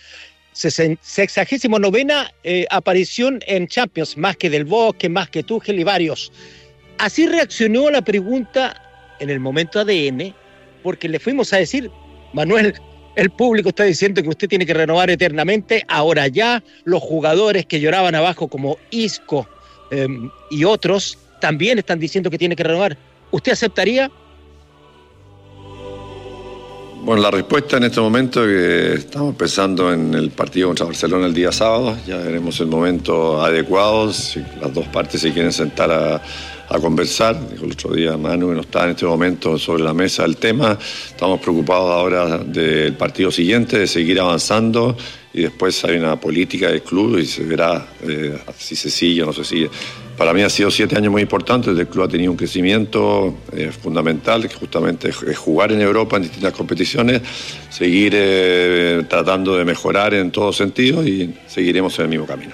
S9: sexagésima novena eh, aparición en Champions, más que Del Bosque, más que Tuchel y varios. Así reaccionó a la pregunta en el momento A D N, porque le fuimos a decir, Manuel, el público está diciendo que usted tiene que renovar eternamente, ahora ya los jugadores que lloraban abajo como Isco eh, y otros también están diciendo que tiene que renovar. ¿Usted aceptaría?
S8: Bueno, la respuesta en este momento es que estamos pensando en el partido contra Barcelona el día sábado, ya veremos el momento adecuado, si las dos partes se quieren sentar a, a conversar. Dijo el otro día Manu que no está en este momento sobre la mesa el tema. Estamos preocupados ahora del partido siguiente, de seguir avanzando y después hay una política del club y se verá eh, si se sigue o no se sigue. Para mí ha sido siete años muy importantes, el club ha tenido un crecimiento eh, fundamental, que justamente es jugar en Europa en distintas competiciones, seguir eh, tratando de mejorar en todos sentidos y seguiremos en el mismo camino.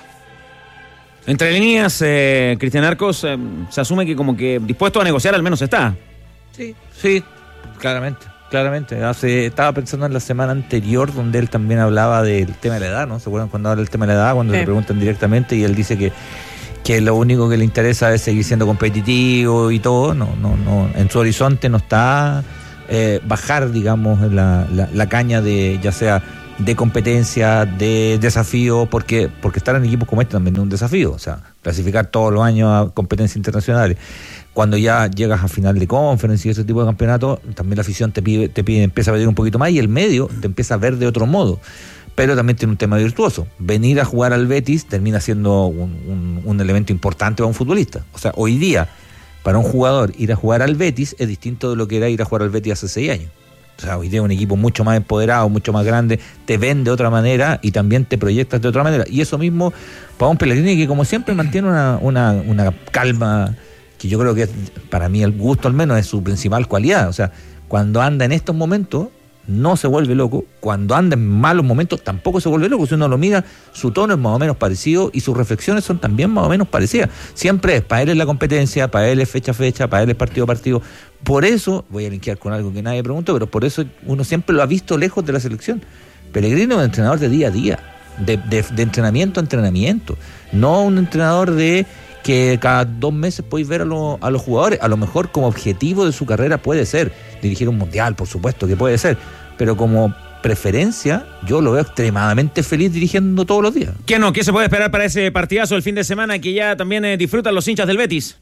S2: Entre líneas, eh, Cristian Arcos, eh, se asume que como que dispuesto a negociar al menos está.
S3: Sí, sí, claramente, claramente. Hace, estaba pensando en la semana anterior donde él también hablaba del tema de la edad, ¿no? ¿Se acuerdan cuando habla del tema de la edad? Cuando sí. Le preguntan directamente y él dice que que lo único que le interesa es seguir siendo competitivo y todo, no, no, no, en su horizonte no está eh, bajar, digamos, la, la, la caña de, ya sea de competencia, de desafío, porque, porque estar en equipos como este también es un desafío, o sea, clasificar todos los años a competencias internacionales. Cuando ya llegas a final de conference y ese tipo de campeonato, también la afición te pide, te pide, empieza a pedir un poquito más y el medio te empieza a ver de otro modo. Pero también tiene un tema virtuoso. Venir a jugar al Betis termina siendo un, un, un elemento importante para un futbolista. O sea, hoy día, para un jugador, ir a jugar al Betis es distinto de lo que era ir a jugar al Betis hace seis años. O sea, hoy día es un equipo mucho más empoderado, mucho más grande, te ven de otra manera y también te proyectas de otra manera. Y eso mismo para un Pellegrini que como siempre mantiene una, una, una calma que yo creo que es, para mí el gusto al menos es su principal cualidad. O sea, cuando anda en estos momentos no se vuelve loco, cuando anda en malos momentos tampoco se vuelve loco. Si uno lo mira, su tono es más o menos parecido y sus reflexiones son también más o menos parecidas. Siempre es, para él es la competencia, para él es fecha a fecha, para él es partido a partido. Por eso, voy a linkear con algo que nadie preguntó, pero por eso uno siempre lo ha visto lejos de la selección. Pellegrini es un entrenador de día a día, de, de, de entrenamiento a entrenamiento, no un entrenador de que cada dos meses podéis ver a, lo, a los jugadores. A lo mejor como objetivo de su carrera puede ser dirigir un mundial, por supuesto que puede ser, pero como preferencia yo lo veo extremadamente feliz dirigiendo todos los días.
S2: ¿Qué no? ¿Qué se puede esperar para ese partidazo el fin de semana que ya también eh, disfrutan los hinchas del Betis?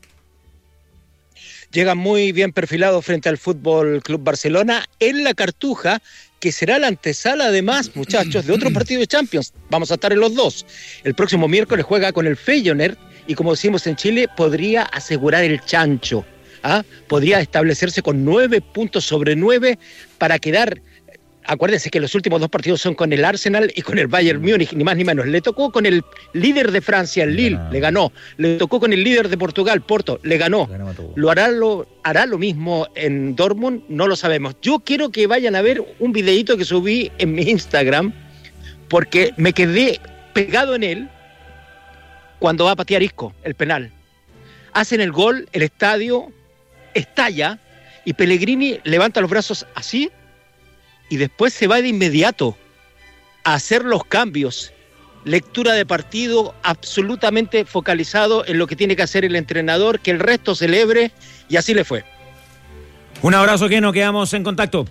S9: Llega muy bien perfilado frente al Fútbol Club Barcelona en la Cartuja, que será la antesala además, muchachos, de otro partido de Champions. Vamos a estar en los dos. El próximo miércoles juega con el Feyenoord y, como decimos en Chile, podría asegurar el chancho. ¿Ah? Podría establecerse con nueve puntos sobre nueve para quedar. Acuérdense que los últimos dos partidos son con el Arsenal y con el Bayern Múnich, ni más ni menos. Le tocó con el líder de Francia, el Lille, le ganó. Le tocó con el líder de Portugal, Porto, le ganó. ¿Lo hará lo, hará lo mismo en Dortmund? No lo sabemos. Yo quiero que vayan a ver un videíto que subí en mi Instagram, porque me quedé pegado en él cuando va a patear Isco, el penal. Hacen el gol, el estadio estalla y Pellegrini levanta los brazos así y después se va de inmediato a hacer los cambios. Lectura de partido absolutamente focalizado en lo que tiene que hacer el entrenador, que el resto celebre, y así le fue.
S2: Un abrazo, Keno, quedamos en contacto.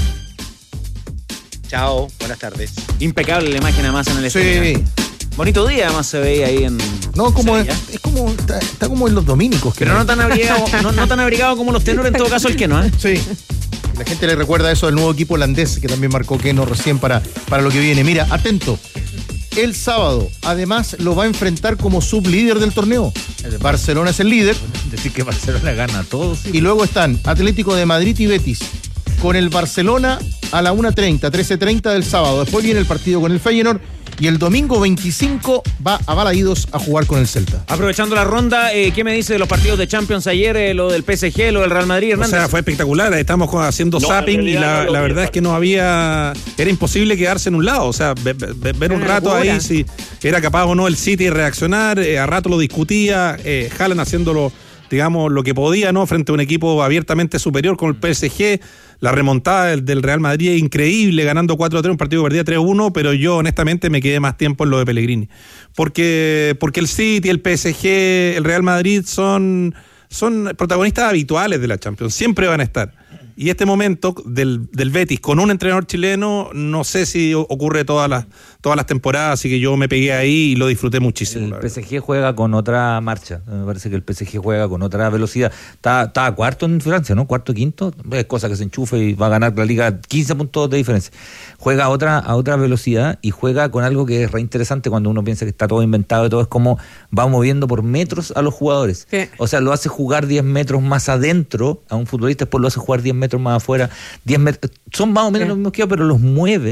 S9: Chao, buenas tardes.
S2: Impecable la imagen además en el
S7: Sí.
S2: estadio. Bonito día además se veía ahí en...
S7: No, como es, es como está, está como en los dominicos.
S2: Pero no tan abrigado, no, no tan abrigado como los tenores, en todo caso el Keno, ¿eh?
S7: Sí. La gente le recuerda eso del nuevo equipo holandés que también marcó Keno recién para, para lo que viene. Mira, atento. El sábado, además, lo va a enfrentar como sublíder del torneo. Barcelona es el líder.
S3: Decir que Barcelona gana a todos. Sí.
S7: Y luego están Atlético de Madrid y Betis. Con el Barcelona a la una treinta, trece treinta del sábado. Después viene el partido con el Feyenoord. Y el domingo veinticinco va a Balaídos a jugar con el Celta.
S2: Aprovechando la ronda, eh, ¿qué me dice de los partidos de Champions ayer? Eh, lo del P S G, lo del Real Madrid, Hernández.
S4: O sea, fue espectacular. Estamos haciendo no, zapping y la, no la verdad es que no había... Era imposible quedarse en un lado. O sea, ver, ver un rato ahí si era capaz o no el City de reaccionar. Eh, a rato lo discutía. Eh, Haaland haciéndolo, digamos, lo que podía, ¿no? Frente a un equipo abiertamente superior con el P S G. La remontada del, del Real Madrid es increíble, ganando cuatro a tres, un partido que perdía tres a uno, pero yo honestamente me quedé más tiempo en lo de Pellegrini. Porque, porque el City, el P S G, el Real Madrid son, son protagonistas habituales de la Champions, siempre van a estar. Y este momento del, del Betis con un entrenador chileno, no sé si ocurre todas las, todas las temporadas, así que yo me pegué ahí y lo disfruté muchísimo.
S3: El P S G juega con otra marcha, me parece que el P S G juega con otra velocidad. Está, está cuarto en Francia, ¿no? Cuarto, quinto, es cosa que se enchufe y va a ganar la liga quince puntos de diferencia. Juega a otra, a otra velocidad y juega con algo que es re interesante cuando uno piensa que está todo inventado y todo, es como va moviendo por metros a los jugadores. Sí. O sea, lo hace jugar diez metros más adentro a un futbolista, después lo hace jugar diez metros más afuera, diez metros, son más o menos sí. los mismos que yo, pero los mueve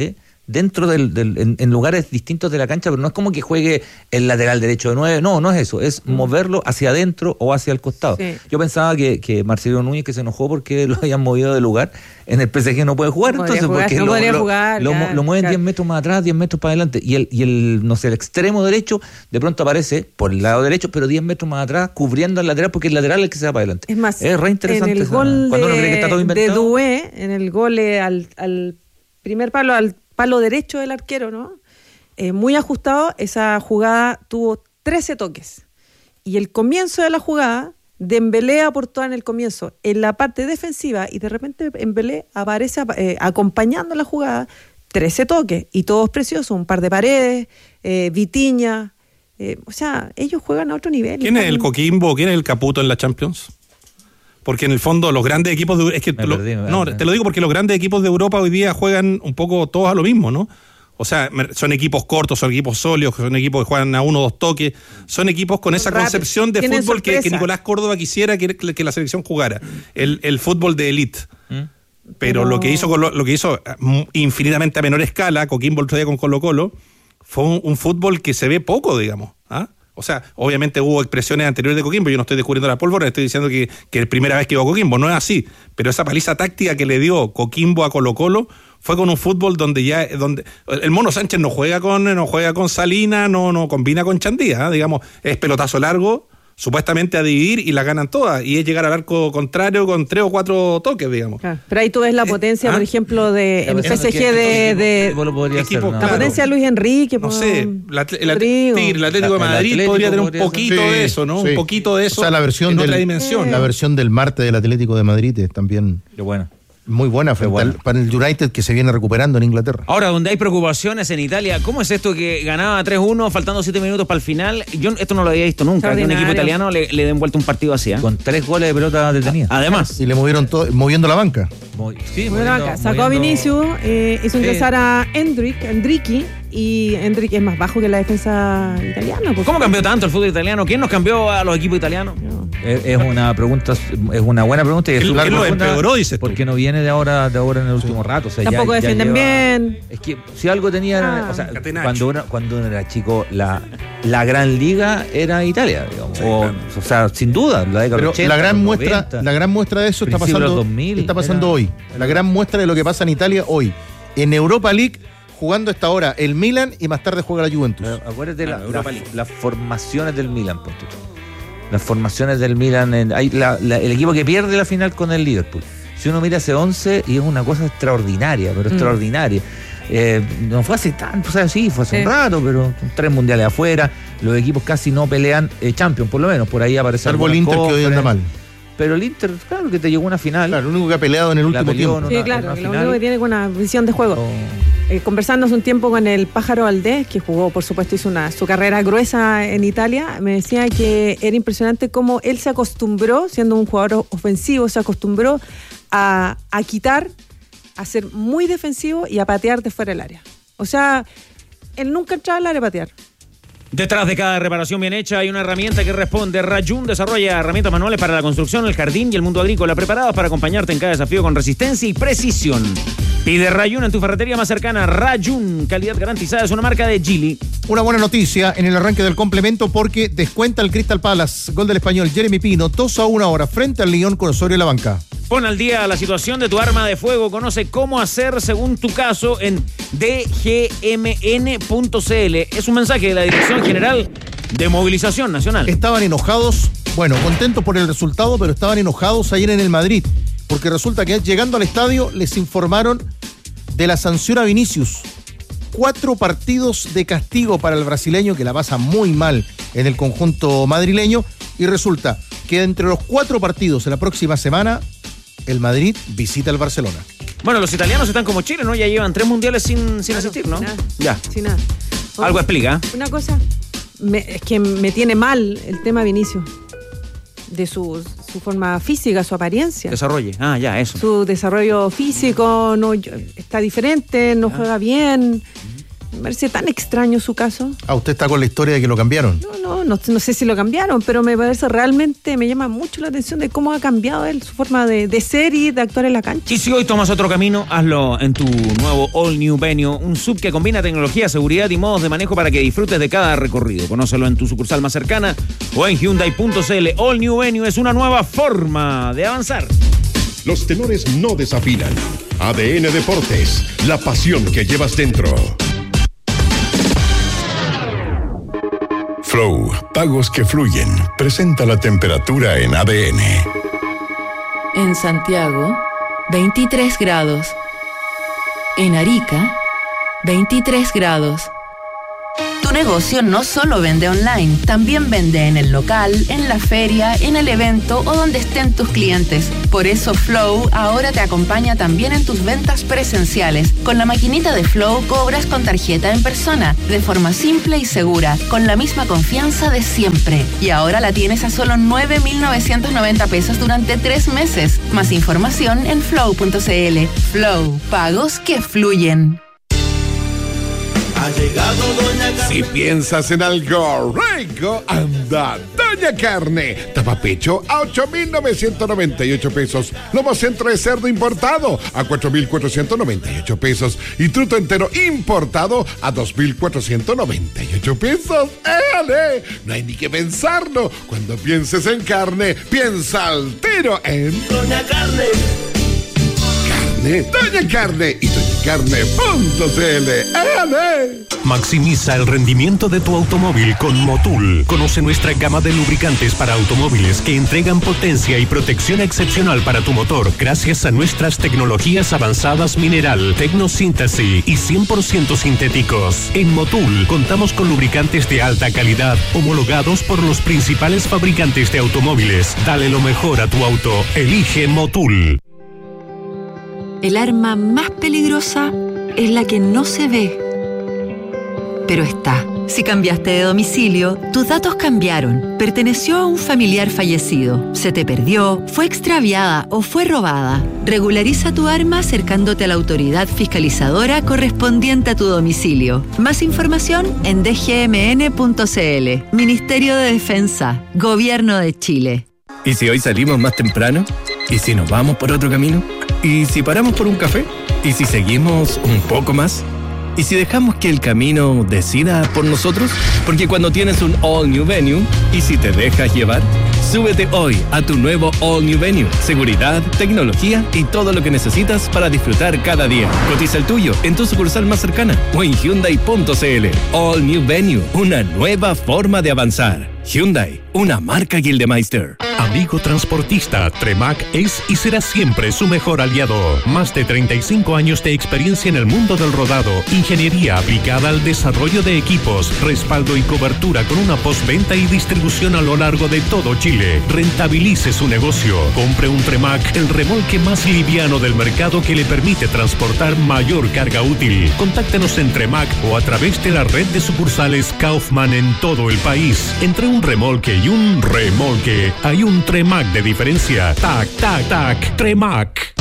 S3: dentro del, del en, en lugares distintos de la cancha, pero no es como que juegue el lateral derecho de nueve, no, no es eso, es mm. moverlo hacia adentro o hacia el costado. Sí. Yo pensaba que, que Marcelo Núñez, que se enojó porque lo habían movido de lugar, en el P S G no puede jugar, no entonces jugar, porque
S5: no
S3: lo,
S5: podría
S3: lo,
S5: jugar,
S3: lo,
S5: claro,
S3: lo mueven
S5: claro.
S3: diez metros más atrás, diez metros para adelante, y el, y el, no sé, el extremo derecho de pronto aparece por el lado derecho, pero diez metros más atrás, cubriendo al lateral, porque el lateral es el que se va para adelante.
S5: Es más,
S3: es re interesante.
S5: En el
S3: esa,
S5: gol
S3: cuando uno
S5: de,
S3: cree que está todo inventado.
S5: de Doué, en el gol al, al primer palo, al palo derecho del arquero, ¿no? Eh, muy ajustado, esa jugada tuvo trece toques. Y el comienzo de la jugada, Dembélé aportó en el comienzo, en la parte defensiva, y de repente Dembélé aparece eh, acompañando la jugada, trece toques, y todos preciosos, un par de paredes, eh, Vitinha, eh, o sea, ellos juegan a otro nivel.
S4: ¿Quién es el Coquimbo? ¿Quién es el Caputo en la Champions? Porque en el fondo los grandes equipos de es que lo, perdí, no, te lo digo porque los grandes equipos de Europa hoy día juegan un poco todos a lo mismo, ¿no? O sea, son equipos cortos, son equipos sólidos, son equipos que juegan a uno o dos toques, son equipos con esa Rápido. concepción de fútbol que, que Nicolás Córdoba quisiera que, que la selección jugara, el, el fútbol de élite. ¿Mm? Pero, Pero lo que hizo con lo, lo que hizo infinitamente a menor escala Coquimbo el otro día con Colo-Colo fue un, un fútbol que se ve poco, digamos, ¿ah? O sea, obviamente hubo expresiones anteriores de Coquimbo, yo no estoy descubriendo la pólvora, estoy diciendo que, que es la primera vez que iba a Coquimbo, no es así, pero esa paliza táctica que le dio Coquimbo a Colo-Colo fue con un fútbol donde ya donde el Mono Sánchez no juega con no juega con Salina, no no combina con Chandía, ¿eh? Digamos, es pelotazo largo, supuestamente a dividir y la ganan todas, y es llegar al arco contrario con tres o cuatro toques, digamos. Claro.
S5: Pero ahí tú ves la potencia, eh, por ¿ah? ejemplo, de el P S G de, de, de
S3: equipo,
S5: la
S3: claro.
S5: potencia de Luis Enrique,
S4: no sé, la, el, el, Tigre, el Atlético de Madrid Atlético podría tener un poquito ser. de eso, ¿no? Sí. Un poquito de eso.
S7: O sea, la versión
S4: en
S7: del,
S4: otra dimensión.
S7: La versión del Marte del Atlético de Madrid es también
S3: Qué bueno.
S7: Muy buena frente bueno. al, para el United que se viene recuperando en Inglaterra.
S2: Ahora, donde hay preocupaciones en Italia, ¿cómo es esto que ganaba tres uno faltando siete minutos para el final? Yo esto no lo había visto nunca, que un equipo italiano le, le den vuelta un partido así, ¿eh?
S3: Con tres goles de pelota detenida.
S2: Además.
S7: Y le movieron todo, moviendo la banca.
S3: Mo- sí,
S5: moviendo la banca. Sacó a Vinicius, eh, hizo ingresar sí. a Endrick, Endricky, y Endrick es más bajo que la defensa italiana.
S2: ¿Cómo cambió tanto el fútbol italiano? ¿Quién nos cambió a los equipos italianos? No.
S3: Es, es una pregunta, es una buena pregunta y es
S4: ¿Quién lo empeoró, dices tú?
S3: Porque no viene de ahora, de ahora en el último sí. rato. O sea,
S5: Tampoco
S3: ya,
S5: defienden
S3: ya lleva,
S5: bien.
S3: Es que si algo tenía, ah. o sea, cuando uno, cuando uno era chico, la, la gran liga era Italia, digamos. Sí, o, claro. o sea, sin duda, la década
S7: Pero
S3: ochenta,
S7: la gran
S3: noventa,
S7: muestra, la gran muestra de eso está pasando,
S3: dos mil,
S7: está pasando
S3: era,
S7: hoy. La gran muestra de lo que pasa en Italia hoy. En Europa League, jugando hasta ahora el Milan y más tarde juega la Juventus.
S3: Pero acuérdate ah, la, la, las formaciones del Milan, ponte tú. Las formaciones del Milan, en, hay la, la, el equipo que pierde la final con el Liverpool. Si uno mira ese once, y es una cosa extraordinaria, pero mm. extraordinaria. Eh, no fue hace tanto, o sea, sí, fue hace sí. un rato, pero tres mundiales afuera, los equipos casi no pelean eh, Champions, por lo menos, por ahí aparece
S7: salvo el Inter que hoy anda mal.
S3: Pero el Inter, claro, que te llegó a una final.
S7: Claro, lo único que ha peleado en el último tiempo.
S5: Una, sí, claro, lo único que tiene con una visión de juego. Oh. Eh, conversando hace un tiempo con el Pájaro Valdés, que jugó, por supuesto, hizo una su carrera gruesa en Italia, me decía que era impresionante cómo él se acostumbró, siendo un jugador ofensivo, se acostumbró a, a quitar, a ser muy defensivo y a patear de fuera del área. O sea, él nunca entraba al área a patear.
S2: Detrás de cada reparación bien hecha hay una herramienta que responde. Rayun desarrolla herramientas manuales para la construcción, el jardín y el mundo agrícola, preparadas para acompañarte en cada desafío con resistencia y precisión. Pide Rayun en tu ferretería más cercana. Rayun, calidad garantizada, es una marca de Geely.
S7: Una buena noticia en el arranque del complemento porque descuenta el Crystal Palace. Gol del español Jeremy Pino, dos a una hora frente al Lyon con Osorio en la banca.
S2: Pon al día la situación de tu arma de fuego. Conoce cómo hacer según tu caso en d g m n punto c l. Es un mensaje de la Dirección General de Movilización Nacional.
S7: Estaban enojados, bueno, contentos por el resultado, pero estaban enojados ayer en el Madrid, porque resulta que llegando al estadio les informaron de la sanción a Vinicius. Cuatro partidos de castigo para el brasileño, que la pasa muy mal en el conjunto madrileño, y resulta que entre los cuatro partidos de la próxima semana, el Madrid visita al Barcelona.
S2: Bueno, los italianos están como Chile, ¿no? Ya llevan tres mundiales sin, sin asistir, ¿no?
S5: Sin nada.
S2: Ya.
S5: Sin nada. Oye,
S2: algo explica.
S5: Una cosa, me, es que me tiene mal el tema Vinicius. De su, su forma física, su apariencia.
S2: Desarrolle, ah, ya, eso.
S5: Su desarrollo físico no está diferente, no ah. juega bien. me parece tan extraño su caso.
S7: Ah, usted está con la historia de que lo cambiaron.
S5: No, no, no, no sé si lo cambiaron, pero me parece realmente, me llama mucho la atención de cómo ha cambiado él, su forma de, de ser y de actuar en la cancha.
S2: Y si hoy tomas otro camino, hazlo en tu nuevo All New Venue, un sub que combina tecnología, seguridad y modos de manejo para que disfrutes de cada recorrido. Conócelo en tu sucursal más cercana o en Hyundai punto c l. All New Venue es una nueva forma de avanzar.
S14: Los tenores no desafinan. A D N Deportes, la pasión que llevas dentro. Flow, pagos que fluyen. Presenta la temperatura en A D N.
S15: En Santiago, veintitrés grados. En Arica, veintitrés grados. Tu negocio no solo vende online, también vende en el local, en la feria, en el evento o donde estén tus clientes. Por eso Flow ahora te acompaña también en tus ventas presenciales. Con la maquinita de Flow cobras con tarjeta en persona, de forma simple y segura, con la misma confianza de siempre. Y ahora la tienes a solo nueve mil novecientos noventa pesos durante tres meses. Más información en flow punto c l. Flow, pagos que fluyen.
S16: Ha llegado Doña Carne.
S17: Si piensas en algo rico, anda Doña Carne. Tapapecho a ocho mil novecientos noventa y ocho pesos. Lomo centro de cerdo importado a cuatro mil cuatrocientos noventa y ocho pesos. Y truto entero importado a dos mil cuatrocientos noventa y ocho pesos. ¡Éale! No hay ni que pensarlo. Cuando pienses en carne, piensa al tiro en
S16: Doña Carne.
S17: Doña Carne y doña carne punto c l. ¡Ale!
S18: Maximiza el rendimiento de tu automóvil con Motul. Conoce nuestra gama de lubricantes para automóviles que entregan potencia y protección excepcional para tu motor gracias a nuestras tecnologías avanzadas mineral, tecnosíntesis y cien por ciento sintéticos. En Motul contamos con lubricantes de alta calidad homologados por los principales fabricantes de automóviles. Dale lo mejor a tu auto. Elige Motul.
S15: El arma más peligrosa es la que no se ve, pero está. Si cambiaste de domicilio, tus datos cambiaron, perteneció a un familiar fallecido, se te perdió, fue extraviada o fue robada. Regulariza tu arma acercándote a la autoridad fiscalizadora correspondiente a tu domicilio. Más información en d g m n punto c l. Ministerio de Defensa, Gobierno de Chile.
S19: ¿Y si hoy salimos más temprano? ¿Y si nos vamos por otro camino? ¿Y si paramos por un café? ¿Y si seguimos un poco más? ¿Y si dejamos que el camino decida por nosotros? Porque cuando tienes un All New Venue, ¿y si te dejas llevar? Súbete hoy a tu nuevo All New Venue. Seguridad, tecnología y todo lo que necesitas para disfrutar cada día. Cotiza el tuyo en tu sucursal más cercana o en Hyundai punto c l. All New Venue, una nueva forma de avanzar. Hyundai, una marca Gildemeister.
S18: Amigo transportista, Tremac es y será siempre su mejor aliado. Más de treinta y cinco años de experiencia en el mundo del rodado, ingeniería aplicada al desarrollo de equipos, respaldo y cobertura con una postventa y distribución a lo largo de todo Chile. Rentabilice su negocio. Compre un Tremac, el remolque más liviano del mercado que le permite transportar mayor carga útil. Contáctenos en Tremac o a través de la red de sucursales Kaufman en todo el país. Entre un remolque y un remolque hay un Tremac de diferencia. Tac, tac, tac, Tremac.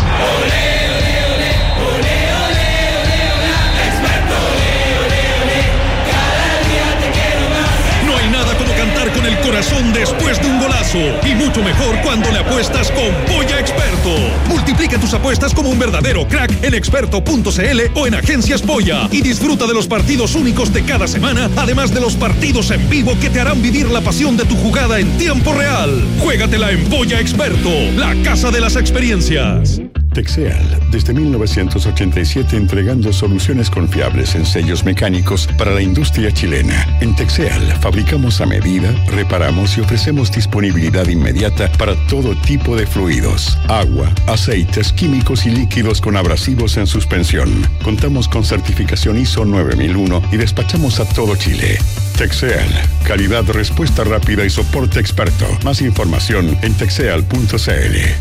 S20: No hay nada como cantar con el corazón después de un golazo. Y mucho mejor cuando le apuestas con Polla Experto. Multiplica tus apuestas como un verdadero crack en experto punto c l o en Agencias Polla. Y disfruta de los partidos únicos de cada semana, además de los partidos en vivo que te harán vivir la pasión de tu jugada en tiempo real. Juégatela en Polla Experto, la casa de las experiencias.
S14: Texeal, desde mil novecientos ochenta y siete entregando soluciones confiables en sellos mecánicos para la industria chilena. En Texeal fabricamos a medida, reparamos y ofrecemos disponibilidad inmediata para todo tipo de fluidos, agua, aceites, químicos y líquidos con abrasivos en suspensión. Contamos con certificación I S O nueve mil uno y despachamos a todo Chile. Texeal, calidad, respuesta rápida y soporte experto. Más información en texeal punto c l.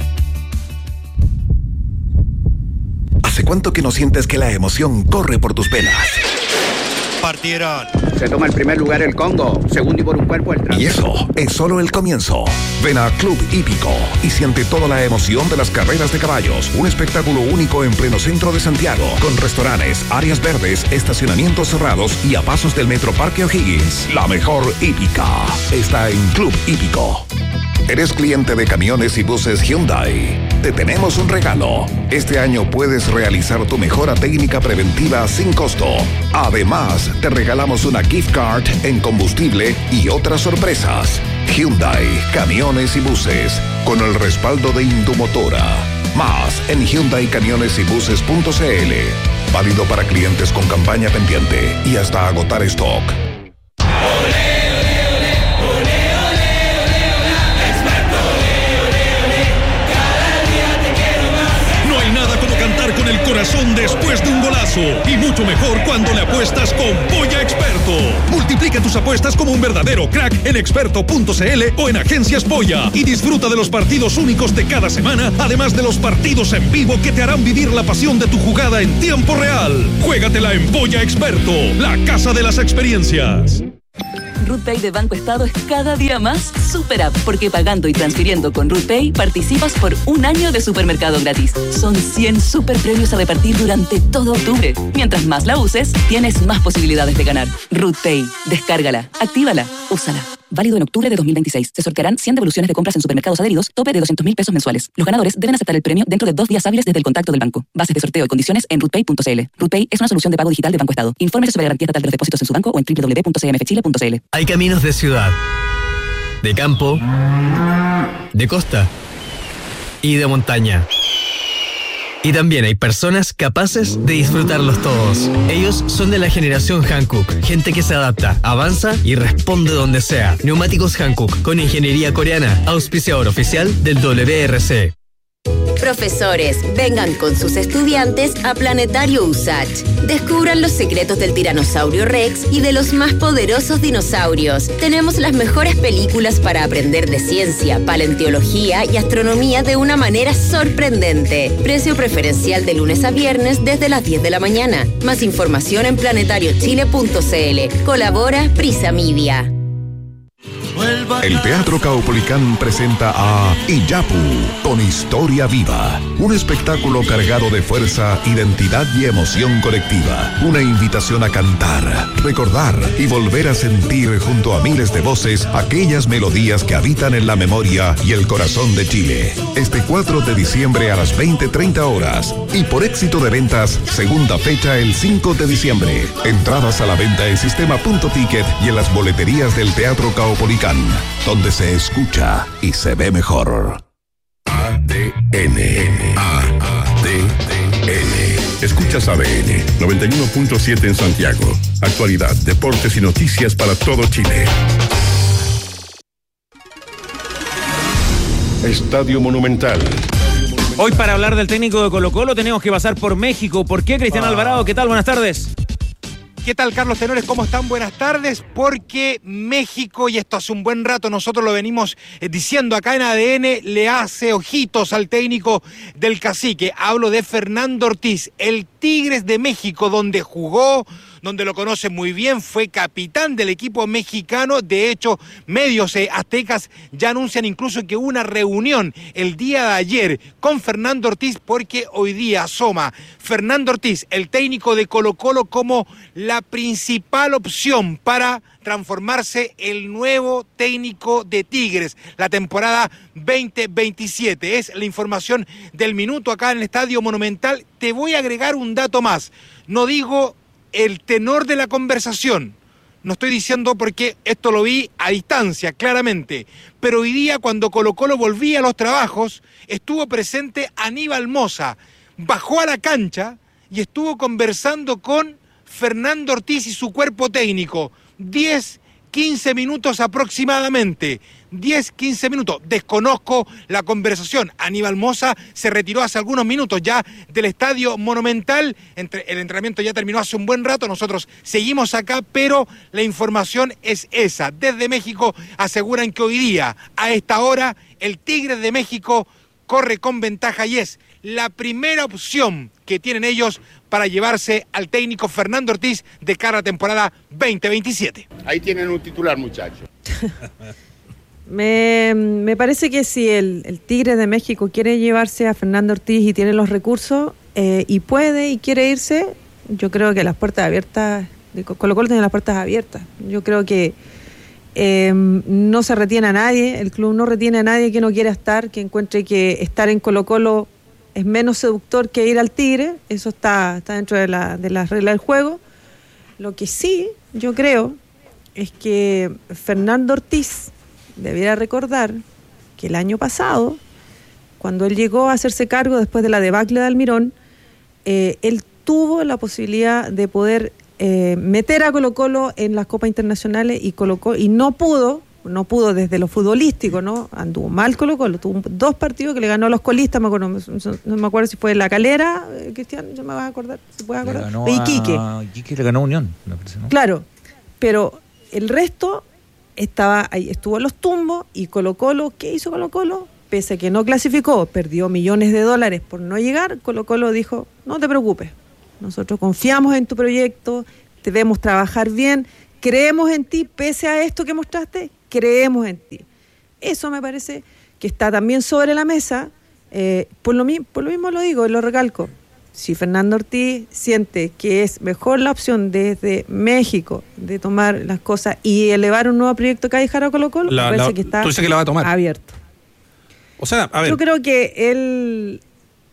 S21: ¿Hace cuánto que no sientes que la emoción corre por tus venas? partieron.
S22: Se toma el primer lugar el Congo, segundo y por un cuerpo el Trans.
S23: Y eso es solo el comienzo. Ven a Club Hípico y siente toda la emoción de las carreras de caballos. Un espectáculo único en pleno centro de Santiago, con restaurantes, áreas verdes, estacionamientos cerrados y a pasos del Metro Parque O'Higgins. La mejor hípica está en Club Hípico. ¿Eres cliente de camiones y buses Hyundai? Te tenemos un regalo. Este año puedes realizar tu mejora técnica preventiva sin costo. Además, te regalamos una gift card en combustible y otras sorpresas. Hyundai, camiones y buses, con el respaldo de Indumotora. Más en hyundai camiones y buses punto c l. Válido para clientes con campaña pendiente y hasta agotar stock.
S20: Con el corazón después de un golazo y mucho mejor cuando le apuestas con Polla Experto. Multiplica tus apuestas como un verdadero crack en experto punto c l o en Agencias Polla y disfruta de los partidos únicos de cada semana, además de los partidos en vivo que te harán vivir la pasión de tu jugada en tiempo real. Juégatela en Polla Experto, la casa de las experiencias.
S15: RootPay de Banco Estado es cada día más super app, porque pagando y transfiriendo con RootPay participas por un año de supermercado gratis. Son cien super premios a repartir durante todo octubre. Mientras más la uses, tienes más posibilidades de ganar. RootPay, descárgala, actívala, úsala. Válido en octubre de dos mil veintiséis. Se sortearán cien devoluciones de compras en supermercados adheridos, tope de doscientos mil pesos mensuales. Los ganadores deben aceptar el premio dentro de dos días hábiles desde el contacto del banco. Bases de sorteo y condiciones en rootpay punto c l. RootPay es una solución de pago digital de Banco Estado. Infórmese sobre garantía estatal de los depósitos en su banco o en doble u doble u doble u punto c m f chile punto c l.
S19: Hay caminos de ciudad, de campo, de costa y de montaña. Y también hay personas capaces de disfrutarlos todos. Ellos son de la generación Hankook, gente que se adapta, avanza y responde donde sea. Neumáticos Hankook, con ingeniería coreana, auspiciador oficial del W R C.
S24: Profesores, vengan con sus estudiantes a Planetario U S A C H. Descubran los secretos del tiranosaurio Rex y de los más poderosos dinosaurios. Tenemos las mejores películas para aprender de ciencia, paleontología y astronomía de una manera sorprendente. Precio preferencial de lunes a viernes desde las diez de la mañana. Más información en planetario chile punto c l. Colabora Prisa Media.
S23: El Teatro Caupolicán presenta a Iyapu, con historia viva. Un espectáculo cargado de fuerza, identidad y emoción colectiva. Una invitación a cantar, recordar y volver a sentir junto a miles de voces aquellas melodías que habitan en la memoria y el corazón de Chile. Este cuatro de diciembre a las veinte treinta horas. Y por éxito de ventas, segunda fecha el cinco de diciembre. Entradas a la venta en sistema punto ticket y en las boleterías del Teatro Caupolicán, donde se escucha y se ve mejor.
S14: A D N. A D N. Escuchas A D N noventa y uno punto siete en Santiago. Actualidad, deportes y noticias para todo Chile. Estadio Monumental.
S2: Hoy, para hablar del técnico de Colo-Colo, tenemos que pasar por México. ¿Por qué, Cristian ah. Alvarado? ¿Qué tal? Buenas tardes.
S25: ¿Qué tal, Carlos Tenores? ¿Cómo están? Buenas tardes. Porque México, y esto hace un buen rato nosotros lo venimos diciendo acá en A D N, le hace ojitos al técnico del Cacique. Hablo de Fernando Ortiz, el Tigres de México, donde jugó, donde lo conoce muy bien, fue capitán del equipo mexicano. De hecho, medios eh, aztecas ya anuncian incluso que hubo una reunión el día de ayer con Fernando Ortiz, porque hoy día asoma Fernando Ortiz, el técnico de Colo-Colo, como la principal opción para transformarse el nuevo técnico de Tigres, la temporada veinte veintisiete. Es la información del minuto acá en el Estadio Monumental. Te voy a agregar un dato más. No digo el tenor de la conversación, no estoy diciendo porque esto lo vi a distancia, claramente, pero hoy día, cuando Colo-Colo volvía a los trabajos, estuvo presente Aníbal Mosa, bajó a la cancha y estuvo conversando con Fernando Ortiz y su cuerpo técnico. diez, quince minutos aproximadamente. diez, quince minutos. Desconozco la conversación. Aníbal Mosa se retiró hace algunos minutos ya del Estadio Monumental. Entre, el entrenamiento ya terminó hace un buen rato. Nosotros seguimos acá, pero la información es esa. Desde México aseguran que hoy día, a esta hora, el Tigres de México corre con ventaja y es la primera opción que tienen ellos para llevarse al técnico Fernando Ortiz de cara a la temporada veinte veintisiete.
S1: Ahí tienen un titular, muchachos.
S5: me, me parece que si el, el Tigre de México quiere llevarse a Fernando Ortiz y tiene los recursos eh, y puede y quiere irse, yo creo que las puertas abiertas, de Colo Colo tiene las puertas abiertas. Yo creo que eh, no se retiene a nadie, el club no retiene a nadie que no quiera estar, que encuentre que estar en Colo Colo es menos seductor que ir al Tigre, eso está, está dentro de la, de las reglas del juego. Lo que sí, yo creo, es que Fernando Ortiz debiera recordar que el año pasado, cuando él llegó a hacerse cargo después de la debacle de Almirón, eh, él tuvo la posibilidad de poder eh, meter a Colo Colo en las copas internacionales y, Colo Colo, y no pudo, no pudo desde lo futbolístico, ¿no? Anduvo mal Colo Colo, tuvo dos partidos que le ganó a los colistas, me acuerdo, no me acuerdo si fue La Calera, eh, Cristian, ¿ya me vas a acordar? ¿Se puede acordar?
S3: Le ganó
S5: Iquique.
S3: a Iquique le ganó a Unión, me parece, ¿no?
S5: Claro, pero el resto estaba ahí, estuvo en los tumbos, y Colo Colo, ¿qué hizo Colo Colo? Pese a que no clasificó, perdió millones de dólares por no llegar, Colo Colo dijo, no te preocupes, nosotros confiamos en tu proyecto, debemos trabajar bien, creemos en ti, pese a esto que mostraste, creemos en ti. Eso me parece que está también sobre la mesa, eh, por, lo, por lo mismo lo digo, lo recalco, si Fernando Ortiz siente que es mejor la opción desde México de tomar las cosas y elevar un nuevo proyecto que dejar a Colo Colo,
S4: la,
S5: me parece
S4: la,
S5: que está
S4: tú dices que la va a tomar.
S5: abierto.
S4: O sea, a ver.
S5: Yo creo que él,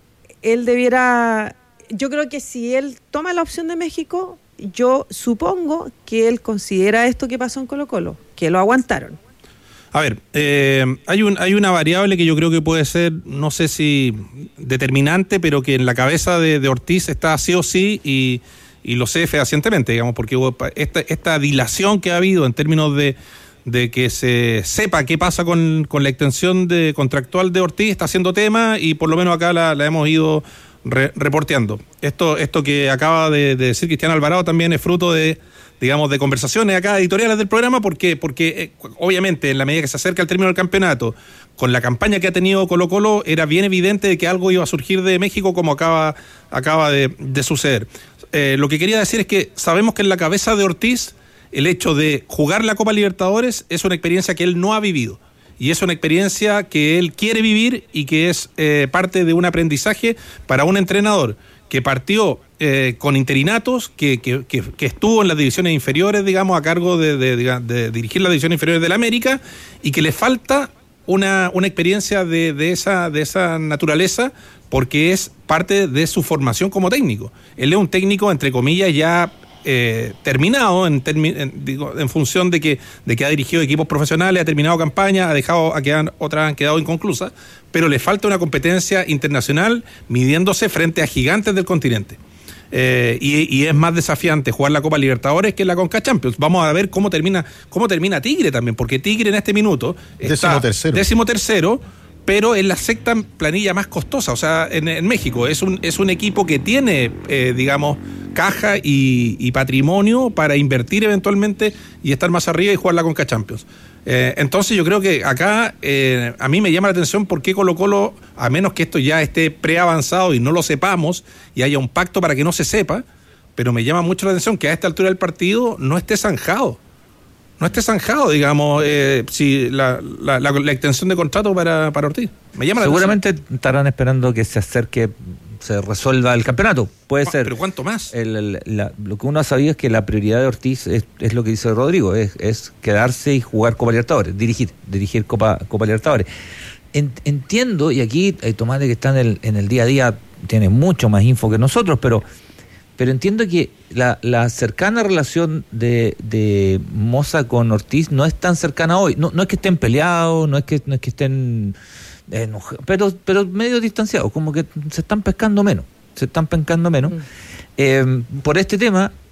S5: él debiera, yo creo que si él toma la opción de México, yo supongo que él considera esto que pasó en Colo Colo, que lo aguantaron.
S4: A ver, eh, hay un hay una variable que yo creo que puede ser, no sé si determinante, pero que en la cabeza de, de Ortiz está sí o sí, y, y lo sé fehacientemente, digamos, porque hubo esta, esta dilación que ha habido en términos de, de que se sepa qué pasa con, con la extensión de contractual de Ortiz, está haciendo tema, y por lo menos acá la, la hemos ido re, reporteando. Esto, esto que acaba de, de decir Cristian Alvarado también es fruto de, digamos, de conversaciones acá editoriales del programa, porque, porque eh, obviamente en la medida que se acerca el término del campeonato, con la campaña que ha tenido Colo Colo, era bien evidente de que algo iba a surgir de México, como acaba, acaba de, de suceder. Eh, lo que quería decir es que sabemos que en la cabeza de Ortiz el hecho de jugar la Copa Libertadores es una experiencia que él no ha vivido, y es una experiencia que él quiere vivir y que es eh, parte de un aprendizaje para un entrenador que partió eh, con interinatos, que, que, que, que estuvo en las divisiones inferiores, digamos, a cargo de, de, de, de dirigir las divisiones inferiores del América, y que le falta una, una experiencia de, de, esa, de esa naturaleza, porque es parte de su formación como técnico. Él es un técnico, entre comillas, ya eh, terminado, en, termi, en, digo, en función de que, de que ha dirigido equipos profesionales, ha terminado campaña, ha dejado, a quedar, otras han quedado inconclusas, pero le falta una competencia internacional midiéndose frente a gigantes del continente. Eh, y, y es más desafiante jugar la Copa Libertadores que la Conca Champions. Vamos a ver cómo termina cómo termina Tigre también, porque Tigre en este minuto está
S7: décimo tercero,
S4: décimo tercero, pero es la sexta planilla más costosa, o sea, en, en México. Es un, es un equipo que tiene, eh, digamos, caja y, y patrimonio para invertir eventualmente y estar más arriba y jugar la Conca Champions. Eh, entonces yo creo que acá eh, a mí me llama la atención por qué Colo Colo, a menos que esto ya esté preavanzado y no lo sepamos y haya un pacto para que no se sepa, pero me llama mucho la atención que a esta altura del partido no esté zanjado. No esté zanjado, digamos, eh, si la, la, la, la extensión de contrato para, para Ortiz. Me llama
S3: Seguramente
S4: la atención.
S3: Estarán esperando que se acerque, se resuelva el campeonato. Puede ser.
S4: ¿Pero cuánto más?
S3: El, el, la, lo que uno ha sabido es que la prioridad de Ortiz es, es lo que dice Rodrigo, es, es quedarse y jugar Copa Libertadores, dirigir, dirigir Copa, Copa Libertadores. En, entiendo, y aquí eh, Tomás, que está en el, en el día a día, tiene mucho más info que nosotros, pero pero entiendo que la, la cercana relación de, de Moza con Ortiz no es tan cercana hoy. No, no es que estén peleados, no es que no es que estén enojados, pero, pero medio distanciados, como que se están pescando menos, se están pescando menos. Mm. Eh, por este tema,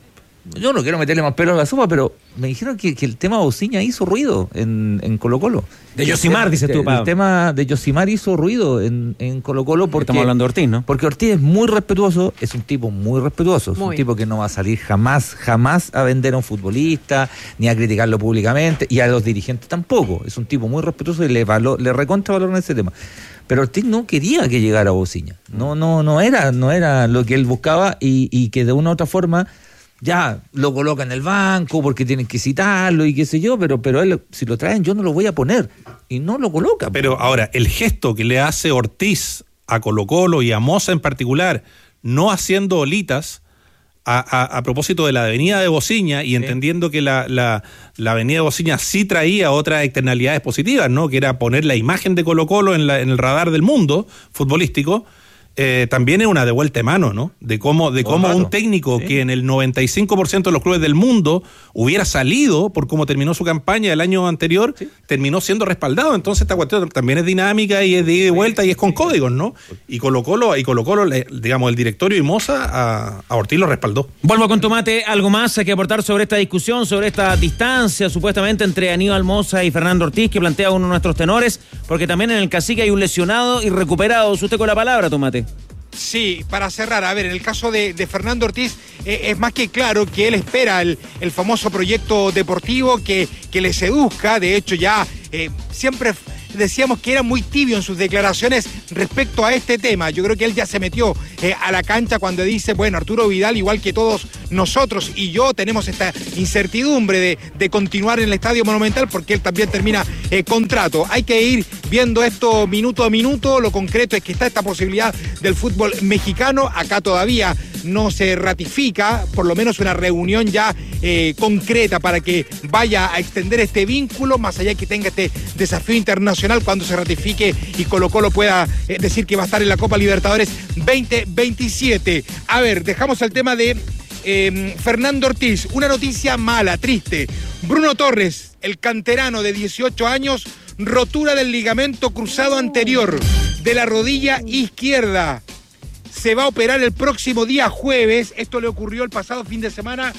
S3: yo no quiero meterle más pelo a la sopa, pero me dijeron que, que el tema Bociña hizo ruido en, en Colo-Colo.
S2: De Yosimar, dices tú, Pablo.
S3: El tema de Yosimar hizo ruido en, en Colo-Colo porque...
S2: Estamos hablando de Ortiz, ¿no?
S3: Porque Ortiz es muy respetuoso, es un tipo muy respetuoso, es
S5: Muy.
S3: un tipo que no va a salir jamás, jamás a vender a un futbolista, ni a criticarlo públicamente, y a los dirigentes tampoco. Es un tipo muy respetuoso y le, valo, le recontra valor en ese tema. Pero Ortiz no quería que llegara Bociña. No, no, no era, no era lo que él buscaba y, y que de una u otra forma ya lo coloca en el banco porque tienen que citarlo y qué sé yo, pero, pero él, si lo traen, yo no lo voy a poner. Y no lo coloca.
S4: Pero ahora, el gesto que le hace Ortiz a Colo-Colo y a Moza en particular, no haciendo olitas, A, a, a propósito de la avenida de Bociña y entendiendo que la, la, la avenida de Bociña sí traía otras externalidades positivas, ¿no? Que era poner la imagen de Colo-Colo en, la, en el radar del mundo futbolístico, eh, también es una de vuelta de mano, ¿no? De cómo, de cómo un técnico sí. que en el noventa y cinco por ciento de los clubes del mundo hubiera salido por cómo terminó su campaña el año anterior, sí. terminó siendo respaldado. Entonces esta cuestión también es dinámica y es de ida y vuelta sí. y es con sí. códigos, ¿no? Y Colo-Colo, y Colo-Colo, digamos, el directorio y Moza a, a Ortiz lo respaldó.
S2: Vuelvo con Tomate. ¿Algo más hay que aportar sobre esta discusión, sobre esta distancia supuestamente entre Aníbal Moza y Fernando Ortiz que plantea uno de nuestros tenores? Porque también en el Cacique hay un lesionado y recuperado. Usted con la palabra, Tomate.
S25: Sí, para cerrar, a ver, en el caso de, de Fernando Ortiz, eh, es más que claro que él espera el, el famoso proyecto deportivo que, que le seduzca. De hecho, ya eh, siempre decíamos que era muy tibio en sus declaraciones respecto a este tema. Yo creo que él ya se metió eh, a la cancha cuando dice, bueno, Arturo Vidal, igual que todos nosotros y yo, tenemos esta incertidumbre de, de continuar en el Estadio Monumental porque él también termina eh, contrato. Hay que ir viendo esto minuto a minuto. Lo concreto es que está esta posibilidad del fútbol mexicano. Acá todavía no se ratifica, por lo menos una reunión ya eh, concreta para que vaya a extender este vínculo, más allá de que tenga este desafío internacional cuando se ratifique y Colo-Colo pueda eh, decir que va a estar en la Copa Libertadores veinte veintisiete. A ver, dejamos el tema de eh, Fernando Ortiz. Una noticia mala, triste. Bruno Torres, el canterano de dieciocho años, rotura del ligamento cruzado anterior de la rodilla izquierda. Se va a operar el próximo día jueves. Esto le ocurrió el pasado fin de semana